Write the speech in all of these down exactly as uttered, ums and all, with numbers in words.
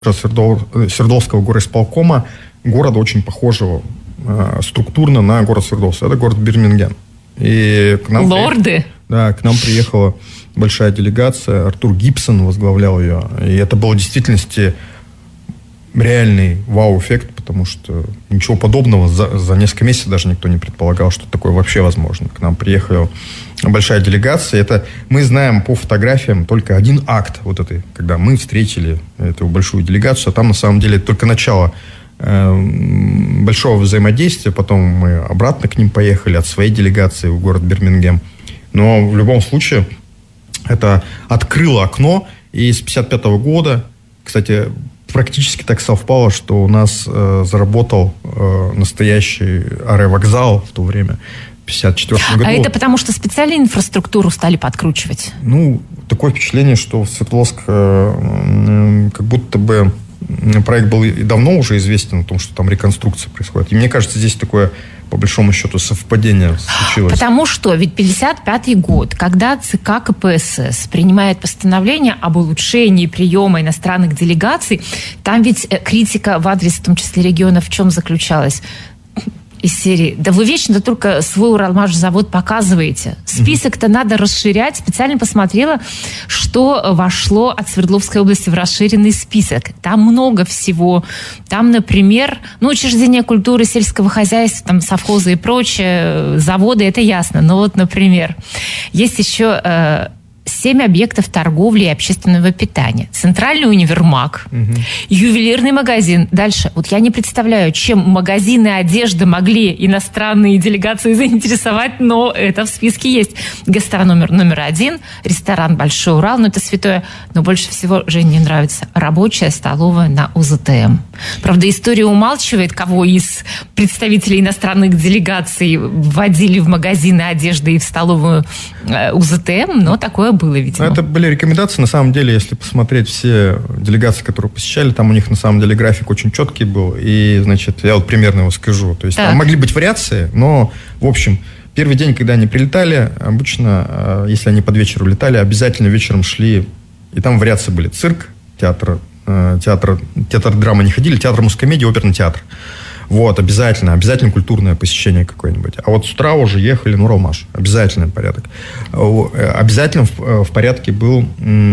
Свердловского горосполкома, города очень похожего э, структурно на город Свердловск. Это город Бирмингем. И к нам Лорды? При... Да, к нам приехала большая делегация. Артур Гибсон возглавлял ее. И это был в действительности реальный вау-эффект, потому что ничего подобного за, за несколько месяцев даже никто не предполагал, что такое вообще возможно. К нам приехала большая делегация. Это мы знаем по фотографиям только один акт вот этой, когда мы встретили эту большую делегацию. А там на самом деле только начало э, большого взаимодействия. Потом мы обратно к ним поехали от своей делегации в город Бирмингем. Но в любом случае это открыло окно. И с пятьдесят пятого года, кстати, практически так совпало, что у нас э, заработал э, настоящий аэровокзал в то время, в пятьдесят четвёртом году. А это потому, что специальную инфраструктуру стали подкручивать? Ну, такое впечатление, что в Свердловск э, как будто бы проект был и давно уже известен о том, что там реконструкция происходит. И мне кажется, здесь такое, по большому счету, совпадение случилось. Потому что ведь пятьдесят пятый год, когда ЦК КПСС принимает постановление об улучшении приема иностранных делегаций, там ведь критика в адрес, в том числе регионов, в чем заключалась? Из серии: да вы вечно только свой Уралмашзавод показываете. Список-то надо расширять. Специально посмотрела, что вошло от Свердловской области в расширенный список. Там много всего. Там, например, ну, учреждения культуры, сельского хозяйства, там, совхозы и прочее, заводы, это ясно. Но вот, например, есть еще э, семь объектов торговли и общественного питания. Центральный универмаг, угу. ювелирный магазин. Дальше. Вот я не представляю, чем магазины одежды могли иностранные делегации заинтересовать, но это в списке есть. Гастрономер номер один, ресторан «Большой Урал», ну это святое. Но больше всего Жене не нравится рабочая столовая на УЗТМ. Правда, история умалчивает, кого из представителей иностранных делегаций вводили в магазины одежды и в столовую УЗТМ, но такое было, видимо. Это были рекомендации. На самом деле, если посмотреть все делегации, которые посещали, там у них на самом деле график очень четкий был. И, значит, я вот примерно его скажу. То есть так. Там могли быть вариации, но, в общем, первый день, когда они прилетали, обычно, если они под вечер улетали, обязательно вечером шли, и там вариации были: цирк, театр, театр, театр драмы не ходили, театр мускомедии, оперный театр. Вот, обязательно, обязательно культурное посещение какое-нибудь. А вот с утра уже ехали на Уралмаш. Обязательный порядок. Обязательно в, в порядке был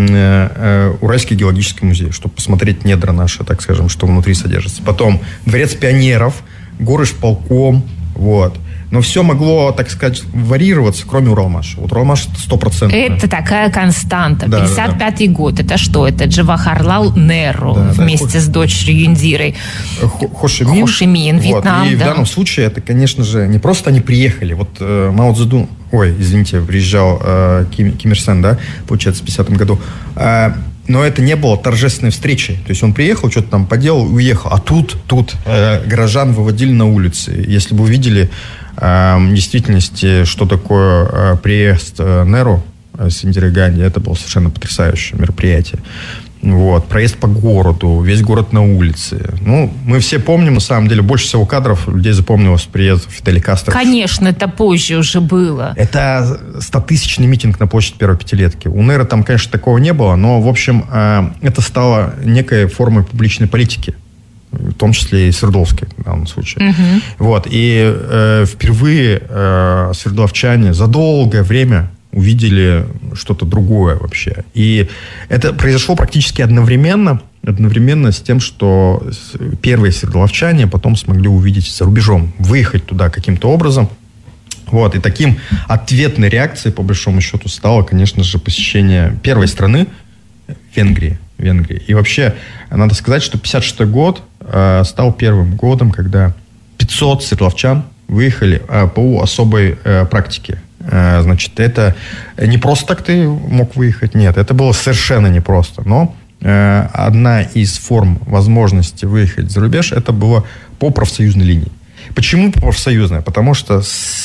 э, Уральский геологический музей, чтобы посмотреть недра наши, так скажем, что внутри содержится. Потом Дворец пионеров, горосполком, вот. Но все могло, так сказать, варьироваться, кроме Уралмаша. Вот Уралмаш это сто процентов. Это такая константа. Да, пятьдесят пятый да, да. год. Это что? Это Джавахарлал Неру да, вместе да, с дочерью Индирой. Хошимин. Хошимин, Вьетнам. Вот. И да. в данном случае это, конечно же, не просто они приехали. Вот э, Мао Цзэдун, ой, извините, приезжал э, Ким, Ким Ир Сен, да, получается, в пятидесятом году. Э, Но это не было торжественной встречи. То есть он приехал, что-то там поделал и уехал. А тут, тут э, горожан выводили на улицы. Если бы вы видели э, в действительности, что такое э, приезд э, Неру э, с Индирой Ганди, это было совершенно потрясающее мероприятие. Вот. Проезд по городу, весь город на улице. Ну, мы все помним, на самом деле, больше всего кадров людей запомнилось приезд Фиделя Кастро. Конечно, это позже уже было. Это стотысячный митинг на площади Первой Пятилетки. У Нера там, конечно, такого не было, но, в общем, это стало некой формой публичной политики, в том числе и Свердловской в данном случае. Угу. Вот. И э, впервые э, свердловчане за долгое время увидели что-то другое вообще. И это произошло практически одновременно, одновременно с тем, что первые свердловчане потом смогли увидеть за рубежом, выехать туда каким-то образом. Вот. И таким ответной реакцией, по большому счету, стало, конечно же, посещение первой страны Венгрии. Венгрии. И вообще, надо сказать, что пятьдесят шестой год э, стал первым годом, когда пятьсот свердловчан выехали э, по особой э, практике. Значит, это не просто так ты мог выехать, нет, это было совершенно непросто. Но э, одна из форм возможности выехать за рубеж, это было по профсоюзной линии. Почему по профсоюзной? Потому что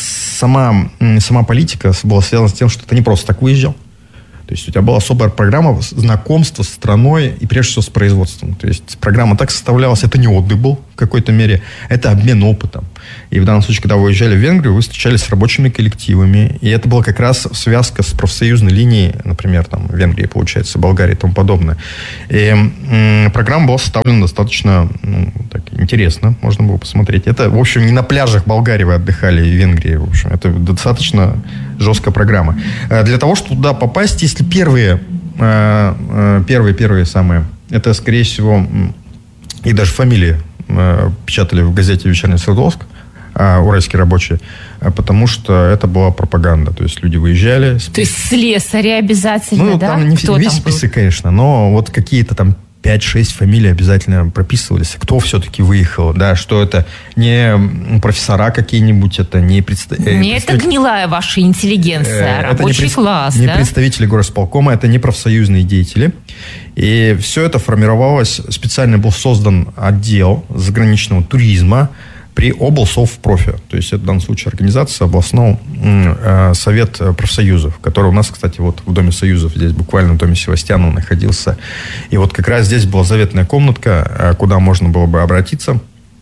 сама, сама политика была связана с тем, что ты не просто так выезжал. То есть у тебя была особая программа знакомства с страной и прежде всего с производством. То есть программа так составлялась, это не отдых был в какой-то мере, это обмен опытом. И в данном случае, когда вы уезжали в Венгрию, вы встречались с рабочими коллективами. И это была как раз связка с профсоюзной линией, например, там, в Венгрии, получается, Болгарии и тому подобное. И м- программа была составлена достаточно ну, так, интересно, можно было посмотреть. Это, в общем, не на пляжах Болгарии вы отдыхали, и Венгрии, в общем. Это достаточно жесткая программа. Для того, чтобы туда попасть, если первые, первые, первые самые, это, скорее всего, и даже фамилии печатали в газете «Вечерний Свердловск», уральские рабочие, потому что это была пропаганда. То есть люди выезжали. То есть слесари обязательно, ну, да? Там не Кто весь там список, был? конечно, но вот какие-то там пять-шесть фамилий обязательно прописывались. Кто все-таки выехал, да, что это не профессора какие-нибудь, это не представители... Не это гнилая ваша интеллигенция, а рабочий не пред... класс, не да? представители горосполкома, это не профсоюзные деятели. И все это формировалось, специально был создан отдел заграничного туризма при облсовпрофи. То есть это в данном случае организация областного э, совет профсоюзов, который у нас, кстати, вот в Доме Союзов, здесь буквально в Доме Севастьянова находился. И вот как раз здесь была заветная комнатка, куда можно было бы обратиться,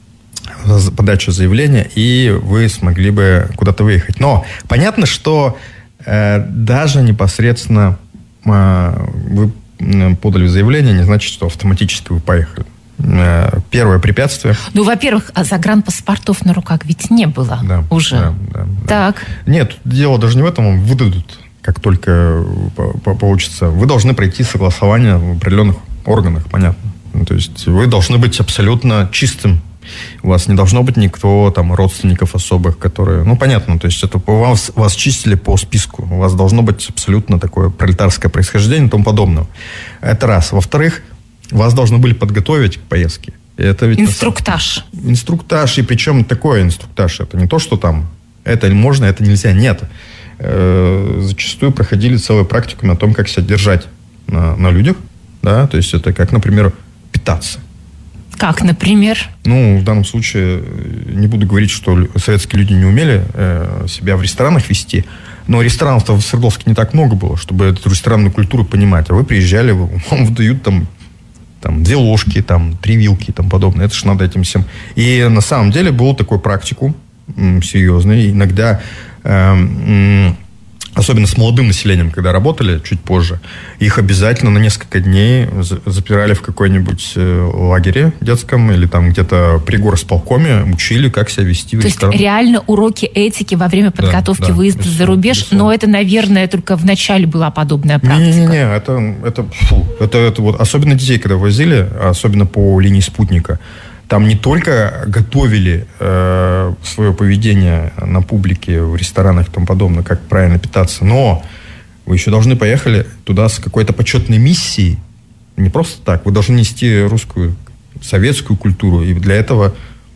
подача заявления, и вы смогли бы куда-то выехать. Но понятно, что э, даже непосредственно э, вы подали заявление, не значит, что автоматически вы поехали. Первое препятствие. Ну, во-первых, загранпаспортов на руках ведь не было да, уже. Да, да, так. Да. Нет, дело даже не в этом, вам выдадут, как только получится. Вы должны пройти согласование в определенных органах, понятно. То есть вы должны быть абсолютно чистым. У вас не должно быть никто, там, родственников особых, которые... Ну, понятно, то есть это вас, вас чистили по списку. У вас должно быть абсолютно такое пролетарское происхождение и тому подобное. Это раз. Во-вторых, вас должны были подготовить к поездке. Это ведь инструктаж. На... Инструктаж. И причем такой инструктаж. Это не то, что там это можно, это нельзя. Нет. Э-э- зачастую проходили целую практику на том, как себя держать на, на людях. Да? То есть это как, например, питаться. Как, например? Ну, в данном случае не буду говорить, что советские люди не умели э, себя в ресторанах вести. Но ресторанов-то в Свердловске не так много было, чтобы эту ресторанную культуру понимать. А вы приезжали, вам выдают там Там, две ложки, там, три вилки и тому подобное. Это же надо этим всем. И на самом деле был такой практикум м, серьезный. Иногда, э, м, особенно с молодым населением, когда работали чуть позже, их обязательно на несколько дней запирали в какой-нибудь лагере детском или там где-то при горосполкоме, учили, как себя вести в ресторане. То есть реально уроки этики во время подготовки да, да, выезда за рубеж, безусловно. Но это, наверное, только в начале была подобная практика. Не-не-не, это, это, фу, это, это вот, особенно детей, когда возили, особенно по линии спутника, там не только готовили э, свое поведение на публике, в ресторанах и тому подобное, как правильно питаться, но вы еще должны поехали туда с какой-то почетной миссией. Не просто так. Вы должны нести русскую, советскую культуру. И для этого,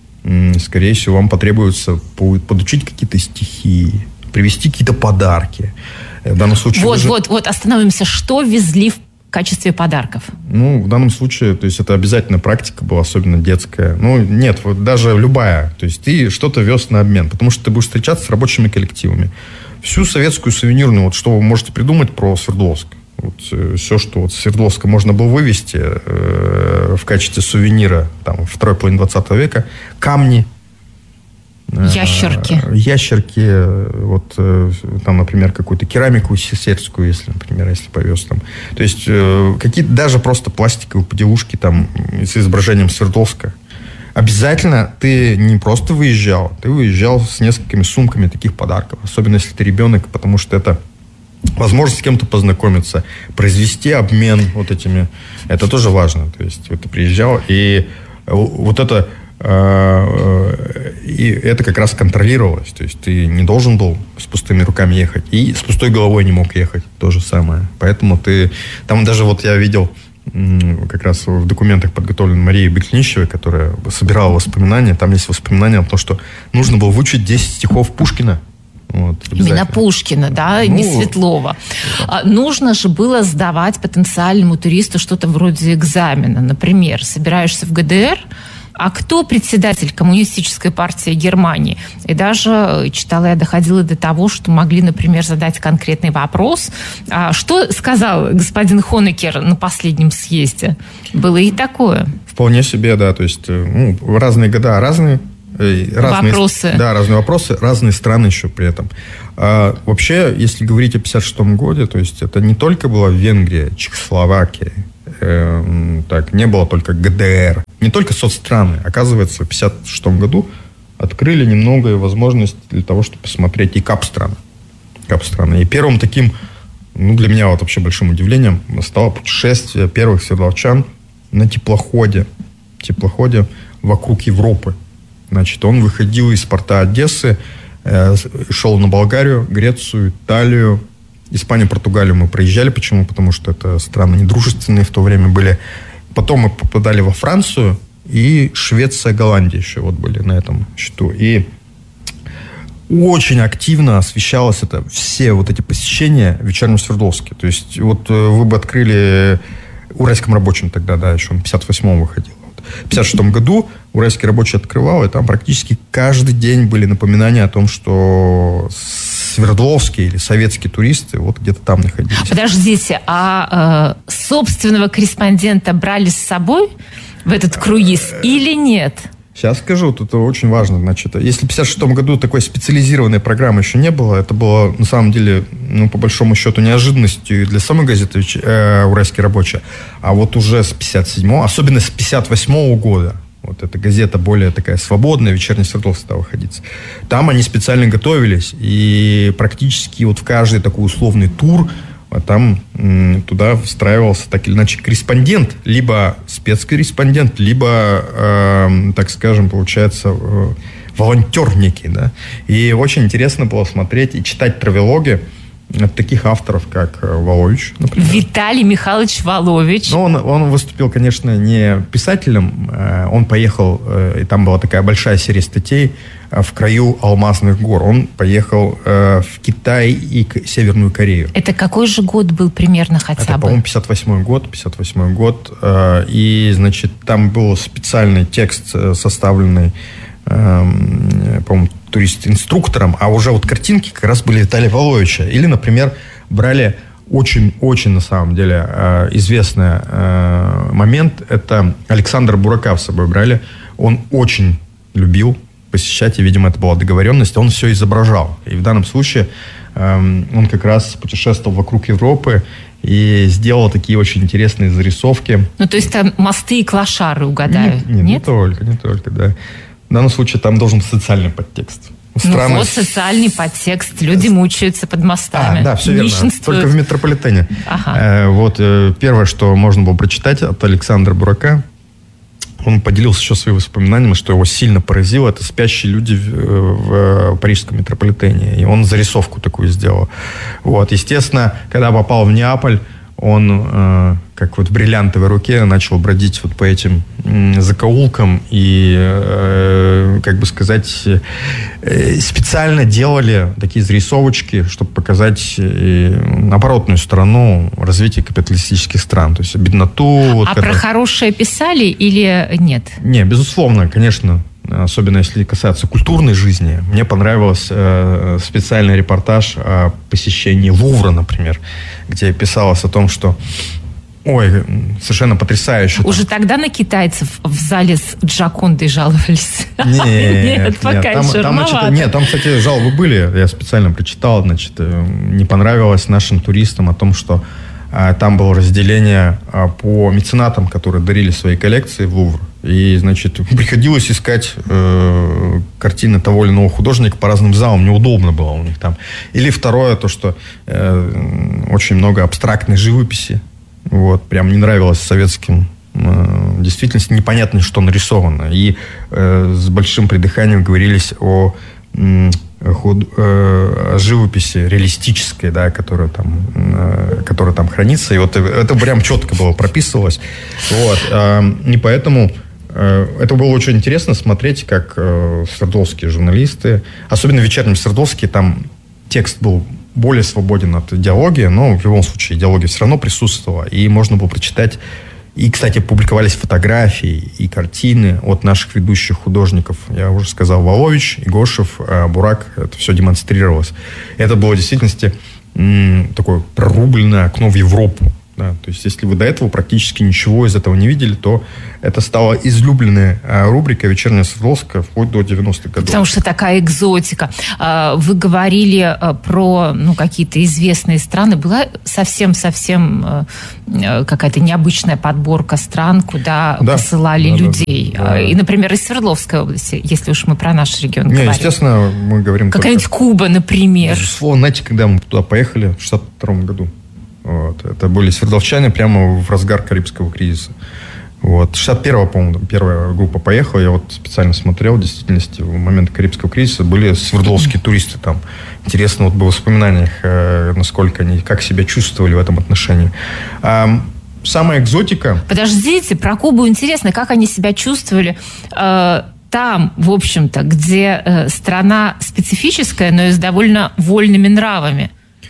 м, скорее всего, вам потребуется подучить какие-то стихи, привезти какие-то подарки. В данном случае... Вот, же... вот, вот, остановимся. Что везли в качестве подарков? Ну, в данном случае, то есть это обязательная практика была, особенно детская. Ну, нет, вот даже любая. То есть ты что-то вез на обмен, потому что ты будешь встречаться с рабочими коллективами. Всю советскую сувенирную, вот что вы можете придумать про Свердловск. Вот, э, все, что вот с Свердловска можно было вывести э, в качестве сувенира там, второй половины двадцатого века. Камни. Ящерки. Ящерки, вот там, например, какую-то керамику сесерскую, если, например, если повез там. То есть какие-то даже просто пластиковые поделушки там с изображением Свердловска. Обязательно ты не просто выезжал, ты выезжал с несколькими сумками таких подарков, особенно если ты ребенок, потому что это возможность с кем-то познакомиться, произвести обмен вот этими, это тоже важно. То есть вот ты приезжал, и вот это и это как раз контролировалось. То есть ты не должен был с пустыми руками ехать. И с пустой головой не мог ехать. То же самое. Поэтому ты... Там даже вот я видел как раз в документах, подготовленных Марией Беклинищевой, которая собирала воспоминания. Там есть воспоминания о том, что нужно было выучить десять стихов Пушкина. Вот, именно Пушкина, да, ну, не Светлова. Да. Нужно же было сдавать потенциальному туристу что-то вроде экзамена. Например, собираешься в ГДР, а кто председатель Коммунистической партии Германии? И даже, читала я, доходила до того, что могли, например, задать конкретный вопрос. А что сказал господин Хонекер на последнем съезде? Было и такое. Вполне себе, да. То есть, ну, в разные года разные разные вопросы. Да, разные вопросы, разные страны еще при этом. А, вообще, если говорить о пятьдесят шестом годе, то есть это не только была Венгрия, Чехословакия, э, так, не было только ГДР, не только соцстраны. Оказывается, в пятьдесят шестом году открыли немного возможность для того, чтобы посмотреть и кап-страны. Кап-страны. И первым таким, ну, для меня вот вообще большим удивлением стало путешествие первых свердловчан на теплоходе. Теплоходе вокруг Европы. Значит, он выходил из порта Одессы, э, шел на Болгарию, Грецию, Италию, Испанию, Португалию мы проезжали. Почему? Потому что это страны недружественные в то время были. Потом мы попадали во Францию, и Швеция, Голландия еще вот были на этом счету. И очень активно освещалось это, все вот эти посещения в вечернем Свердловске. То есть вот вы бы открыли Уральском рабочем тогда, да, еще он в пятьдесят восьмом выходил. В пятьдесят шестом году Уральский рабочий открывал, и там практически каждый день были напоминания о том, что свердловские или советские туристы вот где-то там находились. Подождите, а э, собственного корреспондента брали с собой в этот круиз или нет? Сейчас скажу, тут очень важно. Значит, если в пятьдесят шестом году такой специализированной программы еще не было, это было, на самом деле, ну, по большому счету, неожиданностью для самой газеты э, «Уральский рабочий». А вот уже с пятьдесят седьмого, особенно с пятьдесят восьмого года, вот эта газета более такая свободная, «Вечерний Свердловск» стала выходить. Там они специально готовились, и практически вот в каждый такой условный тур там м, туда встраивался так или иначе корреспондент, либо спецкорреспондент, либо, э, так скажем, получается, э, волонтер некий, да. И очень интересно было смотреть и читать травелоги от таких авторов, как Волович, например. Виталий Михайлович Волович. Ну, он, он выступил, конечно, не писателем. Он поехал, и там была такая большая серия статей в краю алмазных гор. Он поехал в Китай и Северную Корею. Это какой же год был примерно хотя Это, бы? по-моему, пятьдесят восьмой год. пятьдесят восьмой год. И, значит, там был специальный текст, составленный, по-моему, турист-инструктором, а уже вот картинки как раз были Виталия Воловича. Или, например, брали очень-очень, на самом деле, известный момент. Это Александра Бурака с собой брали. Он очень любил посещать, и, видимо, это была договоренность. Он все изображал. И в данном случае он как раз путешествовал вокруг Европы и сделал такие очень интересные зарисовки. Ну, то есть там мосты и клошары угадаю? Нет, нет, не только, не только, да. В данном случае там должен быть социальный подтекст. Страны... Ну вот социальный подтекст. Люди мучаются под мостами. А, да, все верно. Только в метрополитене. Ага. Э, вот э, первое, что можно было прочитать от Александра Бурака, он поделился еще своими воспоминаниями, что его сильно поразило. Это спящие люди в, в, в парижском метрополитене. И он зарисовку такую сделал. Вот. Естественно, когда попал в Неаполь, он, э, как вот в бриллиантовой руке, начал бродить вот по этим э, закоулкам и, э, как бы сказать, э, специально делали такие зарисовочки, чтобы показать э, оборотную сторону развития капиталистических стран. То есть бедноту. Вот, а которая... про хорошее писали или нет? Не, безусловно, конечно. Особенно если касается культурной жизни. Мне понравился э, специальный репортаж о посещении Лувра, например, где писалось о том, что ой, совершенно потрясающе. Уже там. Тогда на китайцев в зале с Джокондой жаловались? Нет, нет, пока там, еще там, значит, нет, там, кстати, жалобы были. Я специально прочитал, значит, не понравилось нашим туристам о том, что там было разделение по меценатам, которые дарили свои коллекции в Лувр. И, значит, приходилось искать э, картины того или иного художника по разным залам. Неудобно было у них там. Или второе, то, что э, очень много абстрактной живописи. Вот, прям не нравилось советским. Э, действительно, непонятно, что нарисовано. И э, с большим придыханием говорились о... Э, Худ, э, живописи реалистической, да, которая там, э, которая там хранится. И вот это прям четко было прописывалось. Вот. Э, и поэтому э, это было очень интересно смотреть, как э, свердловские журналисты, особенно в вечернем Свердловске, там текст был более свободен от идеологии, но в любом случае идеология все равно присутствовала. И можно было прочитать. И, кстати, публиковались фотографии и картины от наших ведущих художников. Я уже сказал, Волович, Игошев, Бурак. Это все демонстрировалось. Это было в действительности м- такое прорубленное окно в Европу. Да, то есть, если вы до этого практически ничего из этого не видели, то это стало излюбленной рубрикой «Вечерняя Свердловская» вплоть до девяностых годов. Потому что такая экзотика. Вы говорили про ну, какие-то известные страны. Была совсем-совсем какая-то необычная подборка стран, куда да, посылали да, людей. Да, да. И, например, из Свердловской области, если уж мы про наш регион Не, говорим. Естественно, мы говорим Какая-нибудь только... Куба, например. Безусловно, знаете, когда мы туда поехали, в шестьдесят втором году, вот, это были свердловчане прямо в разгар Карибского кризиса. Вот. шестьдесят первого, по-моему, первая группа поехала. Я вот специально смотрел, в действительности, в момент Карибского кризиса были свердловские туристы там. Интересно вот было в воспоминаниях, насколько они, как себя чувствовали в этом отношении. А, самая экзотика... Подождите, про Кубу интересно, как они себя чувствовали... Там, в общем-то, где э, страна специфическая, но и с довольно вольными нравами.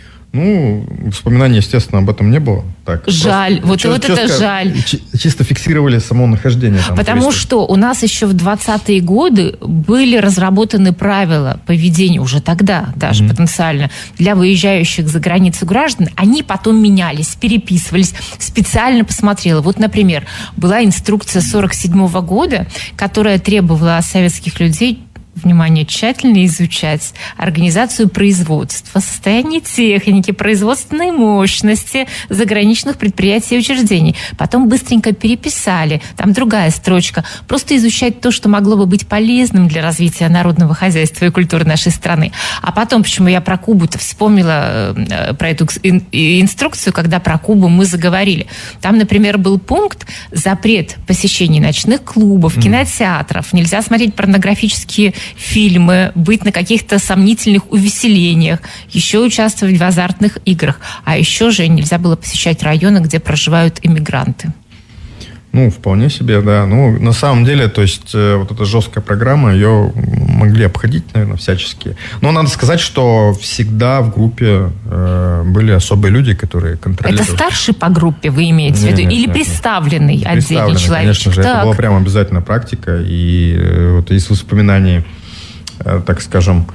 Ну, воспоминаний, естественно, об этом не было. Так, жаль, вот, вот это жаль. Чисто фиксировали само нахождение. Там, Потому туристов. Что у нас еще в двадцатые годы были разработаны правила поведения, уже тогда даже mm-hmm. потенциально, для выезжающих за границу граждан. Они потом менялись, переписывались. Специально посмотрела. Вот, например, была инструкция сорок седьмого года, которая требовала от советских людей внимание, тщательно изучать организацию производства, состояние техники, производственной мощности заграничных предприятий и учреждений. Потом быстренько переписали. Там другая строчка. Просто изучать то, что могло бы быть полезным для развития народного хозяйства и культуры нашей страны. А потом, почему я про Кубу-то вспомнила, про эту инструкцию, когда про Кубу мы заговорили. Там, например, был пункт запрет посещения ночных клубов, кинотеатров. Нельзя смотреть порнографические фильмы, быть на каких-то сомнительных увеселениях, еще участвовать в азартных играх. А еще же нельзя было посещать районы, где проживают иммигранты. Ну, вполне себе, да. Ну, на самом деле, то есть, э, вот эта жесткая программа, ее могли обходить, наверное, всячески. Но надо сказать, что всегда в группе э, были особые люди, которые контролировали. Это старший по группе, вы имеете в виду? Нет, Или нет, представленный нет. отдельный человек? Конечно же, так. Это была прям обязательная практика. И э, вот из воспоминаний, э, так скажем,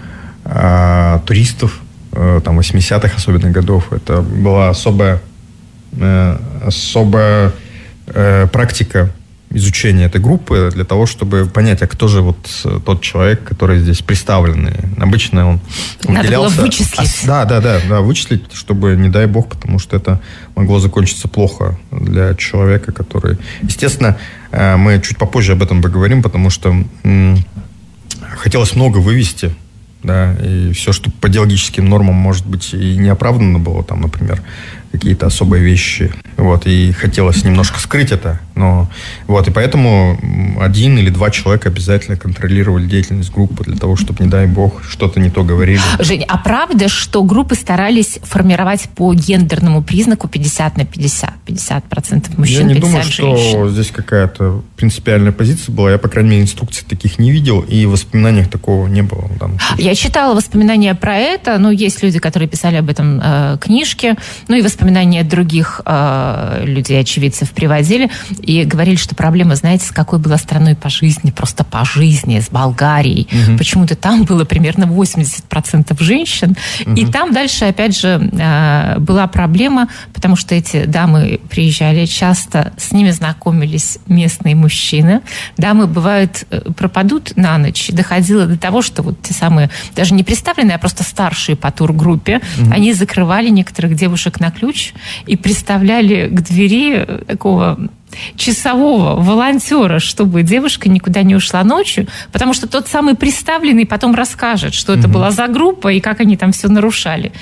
э, туристов, э, там, восьмидесятых особенно годов, это была особая, э, особая практика изучения этой группы для того, чтобы понять, а кто же вот тот человек, который здесь представленный. Обычно он Надо выделялся... было вычислить. А, да, да, да, да, вычислить, чтобы, не дай бог, потому что это могло закончиться плохо для человека, который... Естественно, мы чуть попозже об этом поговорим, потому что м- хотелось много вывести, да, и все, что по идеологическим нормам, может быть, и не оправдано было, там, например, какие-то особые вещи, вот, и хотелось немножко скрыть это, но, вот, и поэтому один или два человека обязательно контролировали деятельность группы для того, чтобы, не дай бог, что-то не то говорили. Жень, а правда, что группы старались формировать по гендерному признаку пятьдесят на пятьдесят? пятьдесят процентов мужчин, пятьдесят женщин? Я не думаю, что здесь какая-то принципиальная позиция была. Я, по крайней мере, инструкций таких не видел, и в воспоминаниях такого не было. В данном случае. Я читала воспоминания про это, ну, есть люди, которые писали об этом э, книжки, ну, и воспоминания других э, людей, очевидцев, приводили, и говорили, что проблема, знаете, с какой была страной по жизни, просто по жизни, с Болгарией. Угу. Почему-то там было примерно восемьдесят процентов женщин, угу. и там дальше, опять же, э, была проблема, потому что эти дамы приезжали часто, с ними знакомились местные мужчины, дамы, бывают, пропадут на ночь, доходило до того, что вот те самые, даже не представленные, а просто старшие по тургруппе, угу. они закрывали некоторых девушек на ключ и приставляли к двери такого часового волонтера, чтобы девушка никуда не ушла ночью, потому что тот самый приставленный потом расскажет, что это угу. была за группа и как они там все нарушали.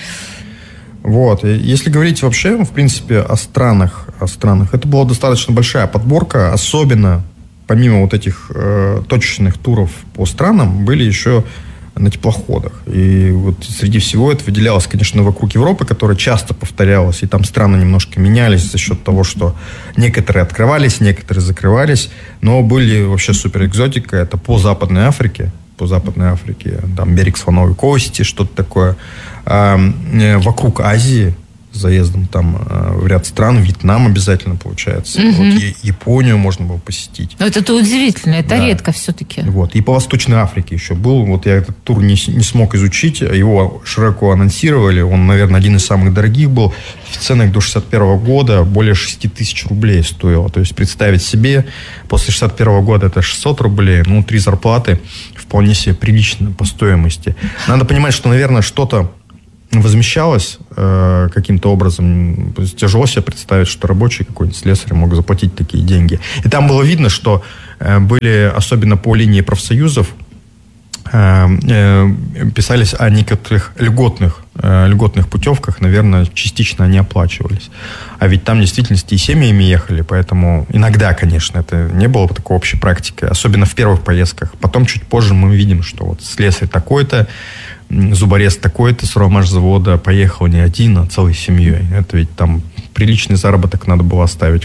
Вот. И если говорить вообще, в принципе, о странах, о странах, это была достаточно большая подборка, особенно помимо вот этих э, точечных туров по странам, были еще на теплоходах. И вот среди всего это выделялось, конечно, вокруг Европы, которая часто повторялась, и там страны немножко менялись за счет того, что некоторые открывались, некоторые закрывались, но были вообще суперэкзотика. Это по Западной Африке, по Западной Африке, там берег Слоновой Кости, что-то такое. А, вокруг Азии, заездом там в ряд стран. Вьетнам обязательно, получается. Угу. Вот, Японию можно было посетить. Но это-то удивительно, это да. редко все-таки. Вот. И по Восточной Африке еще был. Вот я этот тур не, не смог изучить. Его широко анонсировали. Он, наверное, один из самых дорогих был. В ценах до шестьдесят первого года более шесть тысяч рублей стоило. То есть представить себе, после шестьдесят первого года это шестьсот рублей. Ну, три зарплаты вполне себе прилично по стоимости. Надо понимать, что, наверное, что-то возмещалось э, каким-то образом. Тяжело себе представить, что рабочий какой-нибудь слесарь мог заплатить такие деньги. И там было видно, что э, были, особенно по линии профсоюзов, э, э, писались о некоторых льготных, э, льготных путевках, наверное, частично они оплачивались. А ведь там в действительности и семьями ехали, поэтому иногда, конечно, это не было бы такой общей практикой, особенно в первых поездках. Потом чуть позже мы видим, что вот слесарь такой-то, зуборез такой-то с ромашзавода поехал не один, а целой семьей. Это ведь там приличный заработок надо было оставить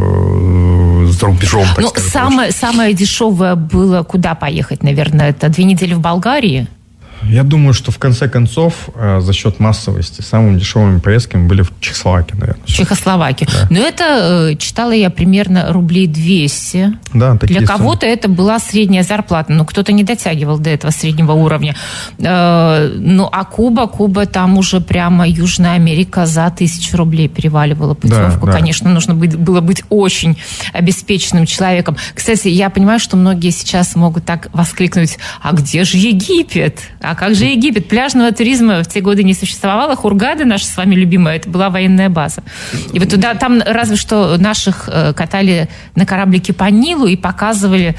в, за рубежом, так ну, сказать. Самое, самое дешевое было куда поехать, наверное, это две недели в Болгарии? Я думаю, что в конце концов, э, за счет массовости, самыми дешевыми поездками были в Чехословакии, наверное. Чехословакия. Да. Но это, э, читала я, примерно рублей двести. Да, такие Для кого-то суммы. Это была средняя зарплата, но кто-то не дотягивал до этого среднего уровня. Э, ну, а Куба, Куба там уже прямо Южная Америка за тысячу рублей переваливала путевку. Да, да. Конечно, нужно быть, было быть очень обеспеченным человеком. Кстати, я понимаю, что многие сейчас могут так воскликнуть: а где же Египет? А как же Египет? Пляжного туризма в те годы не существовало. Хургада, наша с вами любимая, это была военная база. И вот туда, там разве что наших э, катали на кораблике по Нилу и показывали,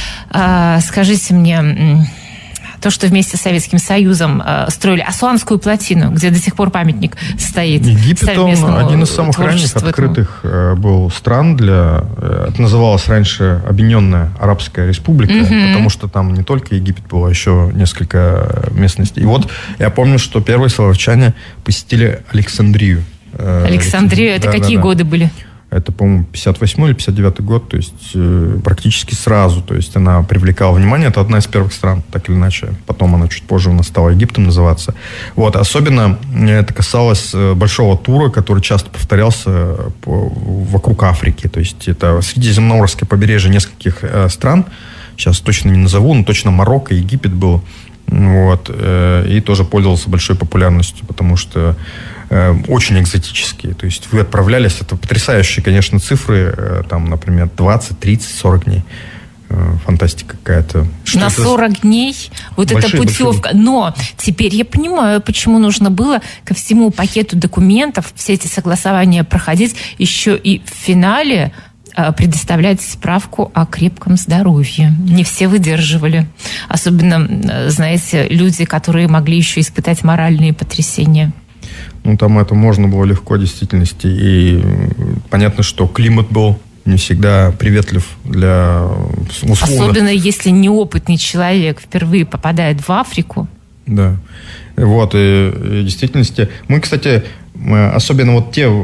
э, скажите мне, то, что вместе с Советским Союзом э, строили Асуанскую плотину, где до сих пор памятник стоит. Египет, он один из самых ранних открытых э, был стран для... Э, это называлось раньше Объединенная Арабская Республика, mm-hmm. потому что там не только Египет было, а еще несколько местностей. И вот я помню, что первые славянчане посетили Александрию. Э, Александрию, это да, какие да, да. годы были? Это, по-моему, пятьдесят восьмой или пятьдесят девятый год, то есть э, практически сразу. То есть она привлекала внимание. Это одна из первых стран, так или иначе. Потом она чуть позже у нас стала Египтом называться. Вот. Особенно это касалось большого тура, который часто повторялся по, вокруг Африки. То есть это средиземноморское побережье нескольких э, стран. Сейчас точно не назову, но точно Марокко, Египет был. Вот. Э, и тоже пользовался большой популярностью, потому что очень экзотические. То есть вы отправлялись, это потрясающие, конечно, цифры, там, например, двадцать, тридцать, сорок дней. Фантастика какая-то. Что на сорок дней вот большие, эта путевка. Большие... Но теперь я понимаю, почему нужно было ко всему пакету документов, все эти согласования проходить, еще и в финале предоставлять справку о крепком здоровье. Не все выдерживали. Особенно, знаете, люди, которые могли еще испытать моральные потрясения. Ну, там это можно было легко, в действительности. И понятно, что климат был не всегда приветлив для условно. Особенно, если неопытный человек впервые попадает в Африку. Да. Вот, и, и в действительности... Мы, кстати, мы, особенно вот те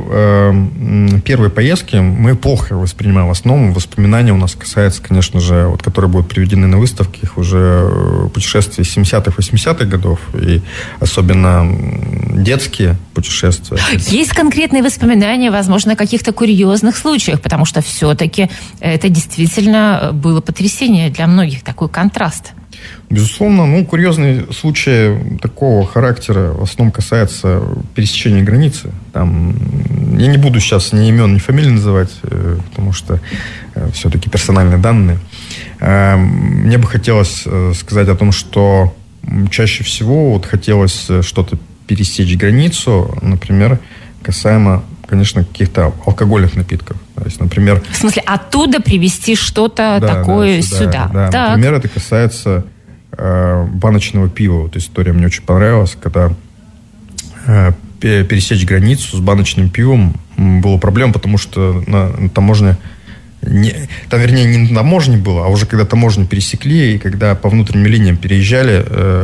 э, первые поездки мы плохо воспринимаем. В основном воспоминания у нас касаются, конечно же, вот, которые будут приведены на выставке, их уже путешествия семидесятых, восьмидесятых годов, и особенно детские путешествия. Есть конкретные воспоминания, возможно, о каких-то курьезных случаях, потому что все-таки это действительно было потрясение для многих, такой контраст. Безусловно, ну, курьезные случаи такого характера в основном касаются пересечения границы. Там, я не буду сейчас ни имен, ни фамилий называть, потому что все-таки персональные данные. Мне бы хотелось сказать о том, что чаще всего вот хотелось что-то пересечь границу, например, касаемо, конечно, каких-то алкогольных напитков. То есть, например... В смысле, оттуда привезти что-то да, такое да, сюда? Да, так. Например, это касается э, баночного пива. Вот история мне очень понравилась, когда э, пересечь границу с баночным пивом была проблема, потому что на, на таможне... Не, там, вернее, не на таможне было, а уже когда таможню пересекли, и когда по внутренним линиям переезжали,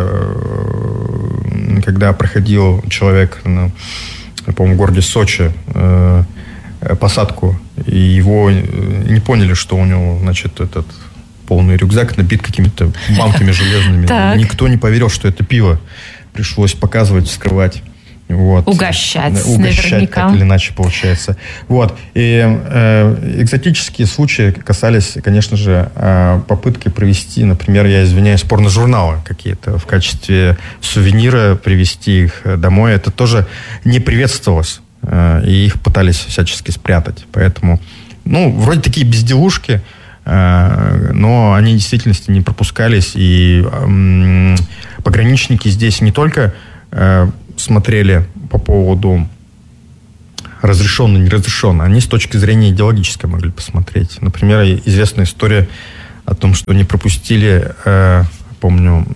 э, когда проходил человек на... по-моему, в городе Сочи э, посадку, и его не поняли, что у него, значит, этот полный рюкзак набит какими-то банками железными. Никто не поверил, что это пиво. Пришлось показывать, вскрывать. Вот. Угощать, Угощать наверняка. Так или иначе получается. Вот. И э, экзотические случаи касались, конечно же, э, попытки провести, например, я извиняюсь, порножурналы какие-то в качестве сувенира, привезти их домой. Это тоже не приветствовалось. Э, и их пытались всячески спрятать. Поэтому, ну, вроде такие безделушки, э, но они в действительности не пропускались. И э, пограничники здесь не только... Э, смотрели по поводу разрешенно, неразрешенно. Они с точки зрения идеологической могли посмотреть. Например, известная история о том, что не пропустили, э, помню,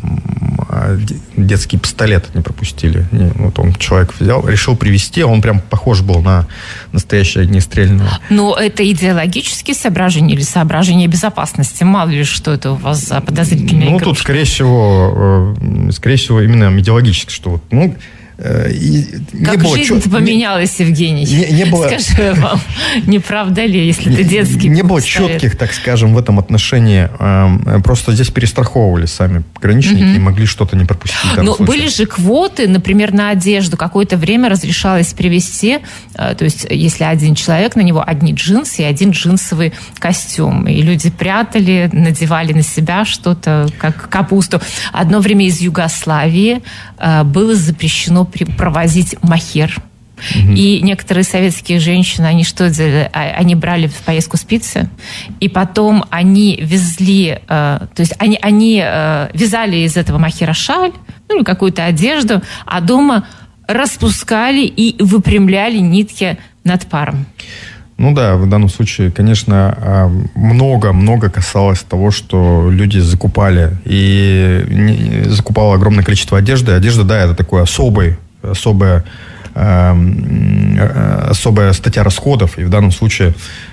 детский пистолет не пропустили. Не, вот он, человек взял, решил привезти, он прям похож был на настоящее огнестрельное. Но это идеологические соображения или соображения безопасности? Мало ли, что это у вас за подозрительные Ну, игрушки? тут, скорее всего, э, скорее всего, именно идеологически, что вот, ну, И не как было жизнь чет... поменялась, Евгений? Не, не было... Скажи вам, не правда ли, если ты детский Не было пистолет? четких, так скажем, в этом отношении. Просто здесь перестраховывали сами пограничники mm-hmm. и могли что-то не пропустить. Но были же квоты, например, на одежду. Какое-то время разрешалось привезти, то есть если один человек, на него одни джинсы и один джинсовый костюм. И люди прятали, надевали на себя что-то, как капусту. Одно время из Югославии было запрещено провозить махер. Угу. И некоторые советские женщины, они что делали? Они брали в поездку спицы, и потом они везли, то есть они, они вязали из этого махера шаль, ну или какую-то одежду, а дома распускали и выпрямляли нитки над паром. Ну да, в данном случае, конечно, много-много касалось того, что люди закупали. И закупало огромное количество одежды. Одежда, да, это такой особый, особая, э, особая статья расходов. И в данном случае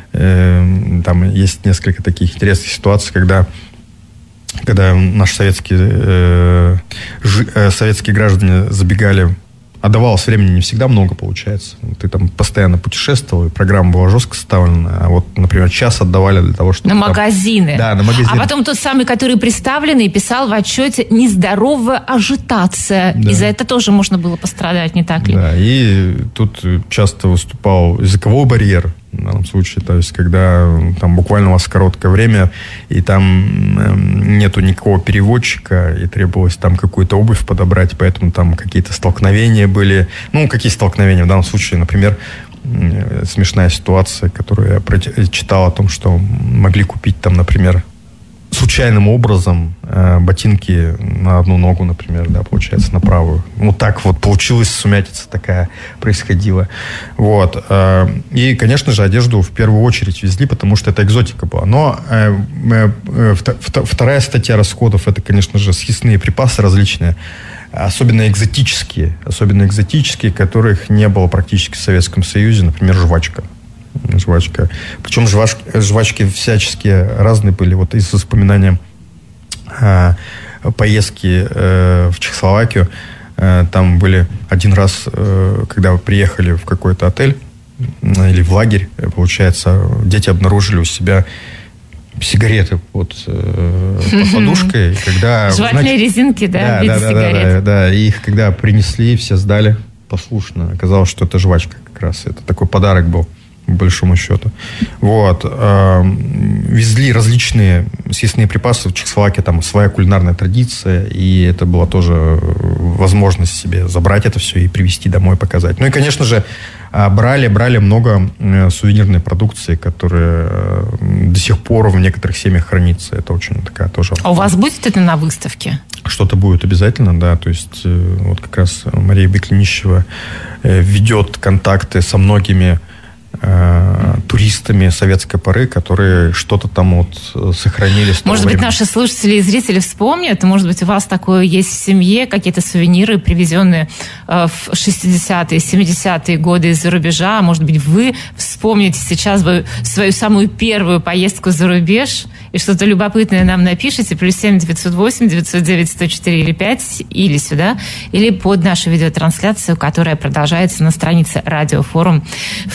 э, там есть несколько таких интересных ситуаций, когда, когда наши советские, э, ж, советские граждане забегали. Отдавалось времени не всегда много, получается. Ты там постоянно путешествовал, и программа была жестко составлена. А вот, например, час отдавали для того, чтобы... На там... магазины. Да, на магазины. А потом тот самый, который представленный, писал в отчете «нездоровая ажитация». Да. И за это тоже можно было пострадать, не так ли? Да, и тут часто выступал языковой барьер. В данном случае, то есть, когда там буквально у вас короткое время, и там нету никакого переводчика, и требовалось там какую-то обувь подобрать, поэтому там какие-то столкновения были. Ну, какие столкновения? В данном случае, например, смешная ситуация, которую я прочитал о том, что могли купить там, например, случайным образом э, ботинки на одну ногу, например, да, получается, на правую. Вот так вот получилось, сумятица такая происходила. Вот. Э, и, конечно же, одежду в первую очередь везли, потому что это экзотика была. Но э, э, э, вторая статья расходов, это, конечно же, съестные припасы различные, особенно экзотические, особенно экзотические, которых не было практически в Советском Союзе, например, жвачка. Жвачка. Причем жвачки, жвачки всяческие разные были. Вот из воспоминания э, поездки э, в Чехословакию, э, там были один раз, э, когда вы приехали в какой-то отель э, или в лагерь, э, получается, дети обнаружили у себя сигареты под, э, под подушкой. Когда, жевательные значит, резинки, да, да, в виде да, сигарет. Да, да, да, и их когда принесли, все сдали послушно. Оказалось, что это жвачка как раз. Это такой подарок был, по большому счету. Вот. Везли различные съестные припасы. В Чехословакии там своя кулинарная традиция, и это была тоже возможность себе забрать это все и привезти домой, показать. Ну и, конечно же, брали, брали много сувенирной продукции, которая до сих пор в некоторых семьях хранится. Это очень такая тоже... А у вас будет это на выставке? Что-то будет обязательно, да. То есть вот как раз Мария Беклинищева ведет контакты со многими э, туристами советской поры, которые что-то там вот сохранили. Может быть, наши слушатели и зрители вспомнят, может быть, у вас такое есть в семье, какие-то сувениры, привезенные э, в шестидесятые, семидесятые годы из-за рубежа. Может быть, вы вспомните сейчас свою самую первую поездку за рубеж и что-то любопытное нам напишите. Плюс семь девятьсот восемь девятьсот девять сто четыре или пять, или сюда, или под нашу видеотрансляцию, которая продолжается на странице Радиофорум ВКонтакте.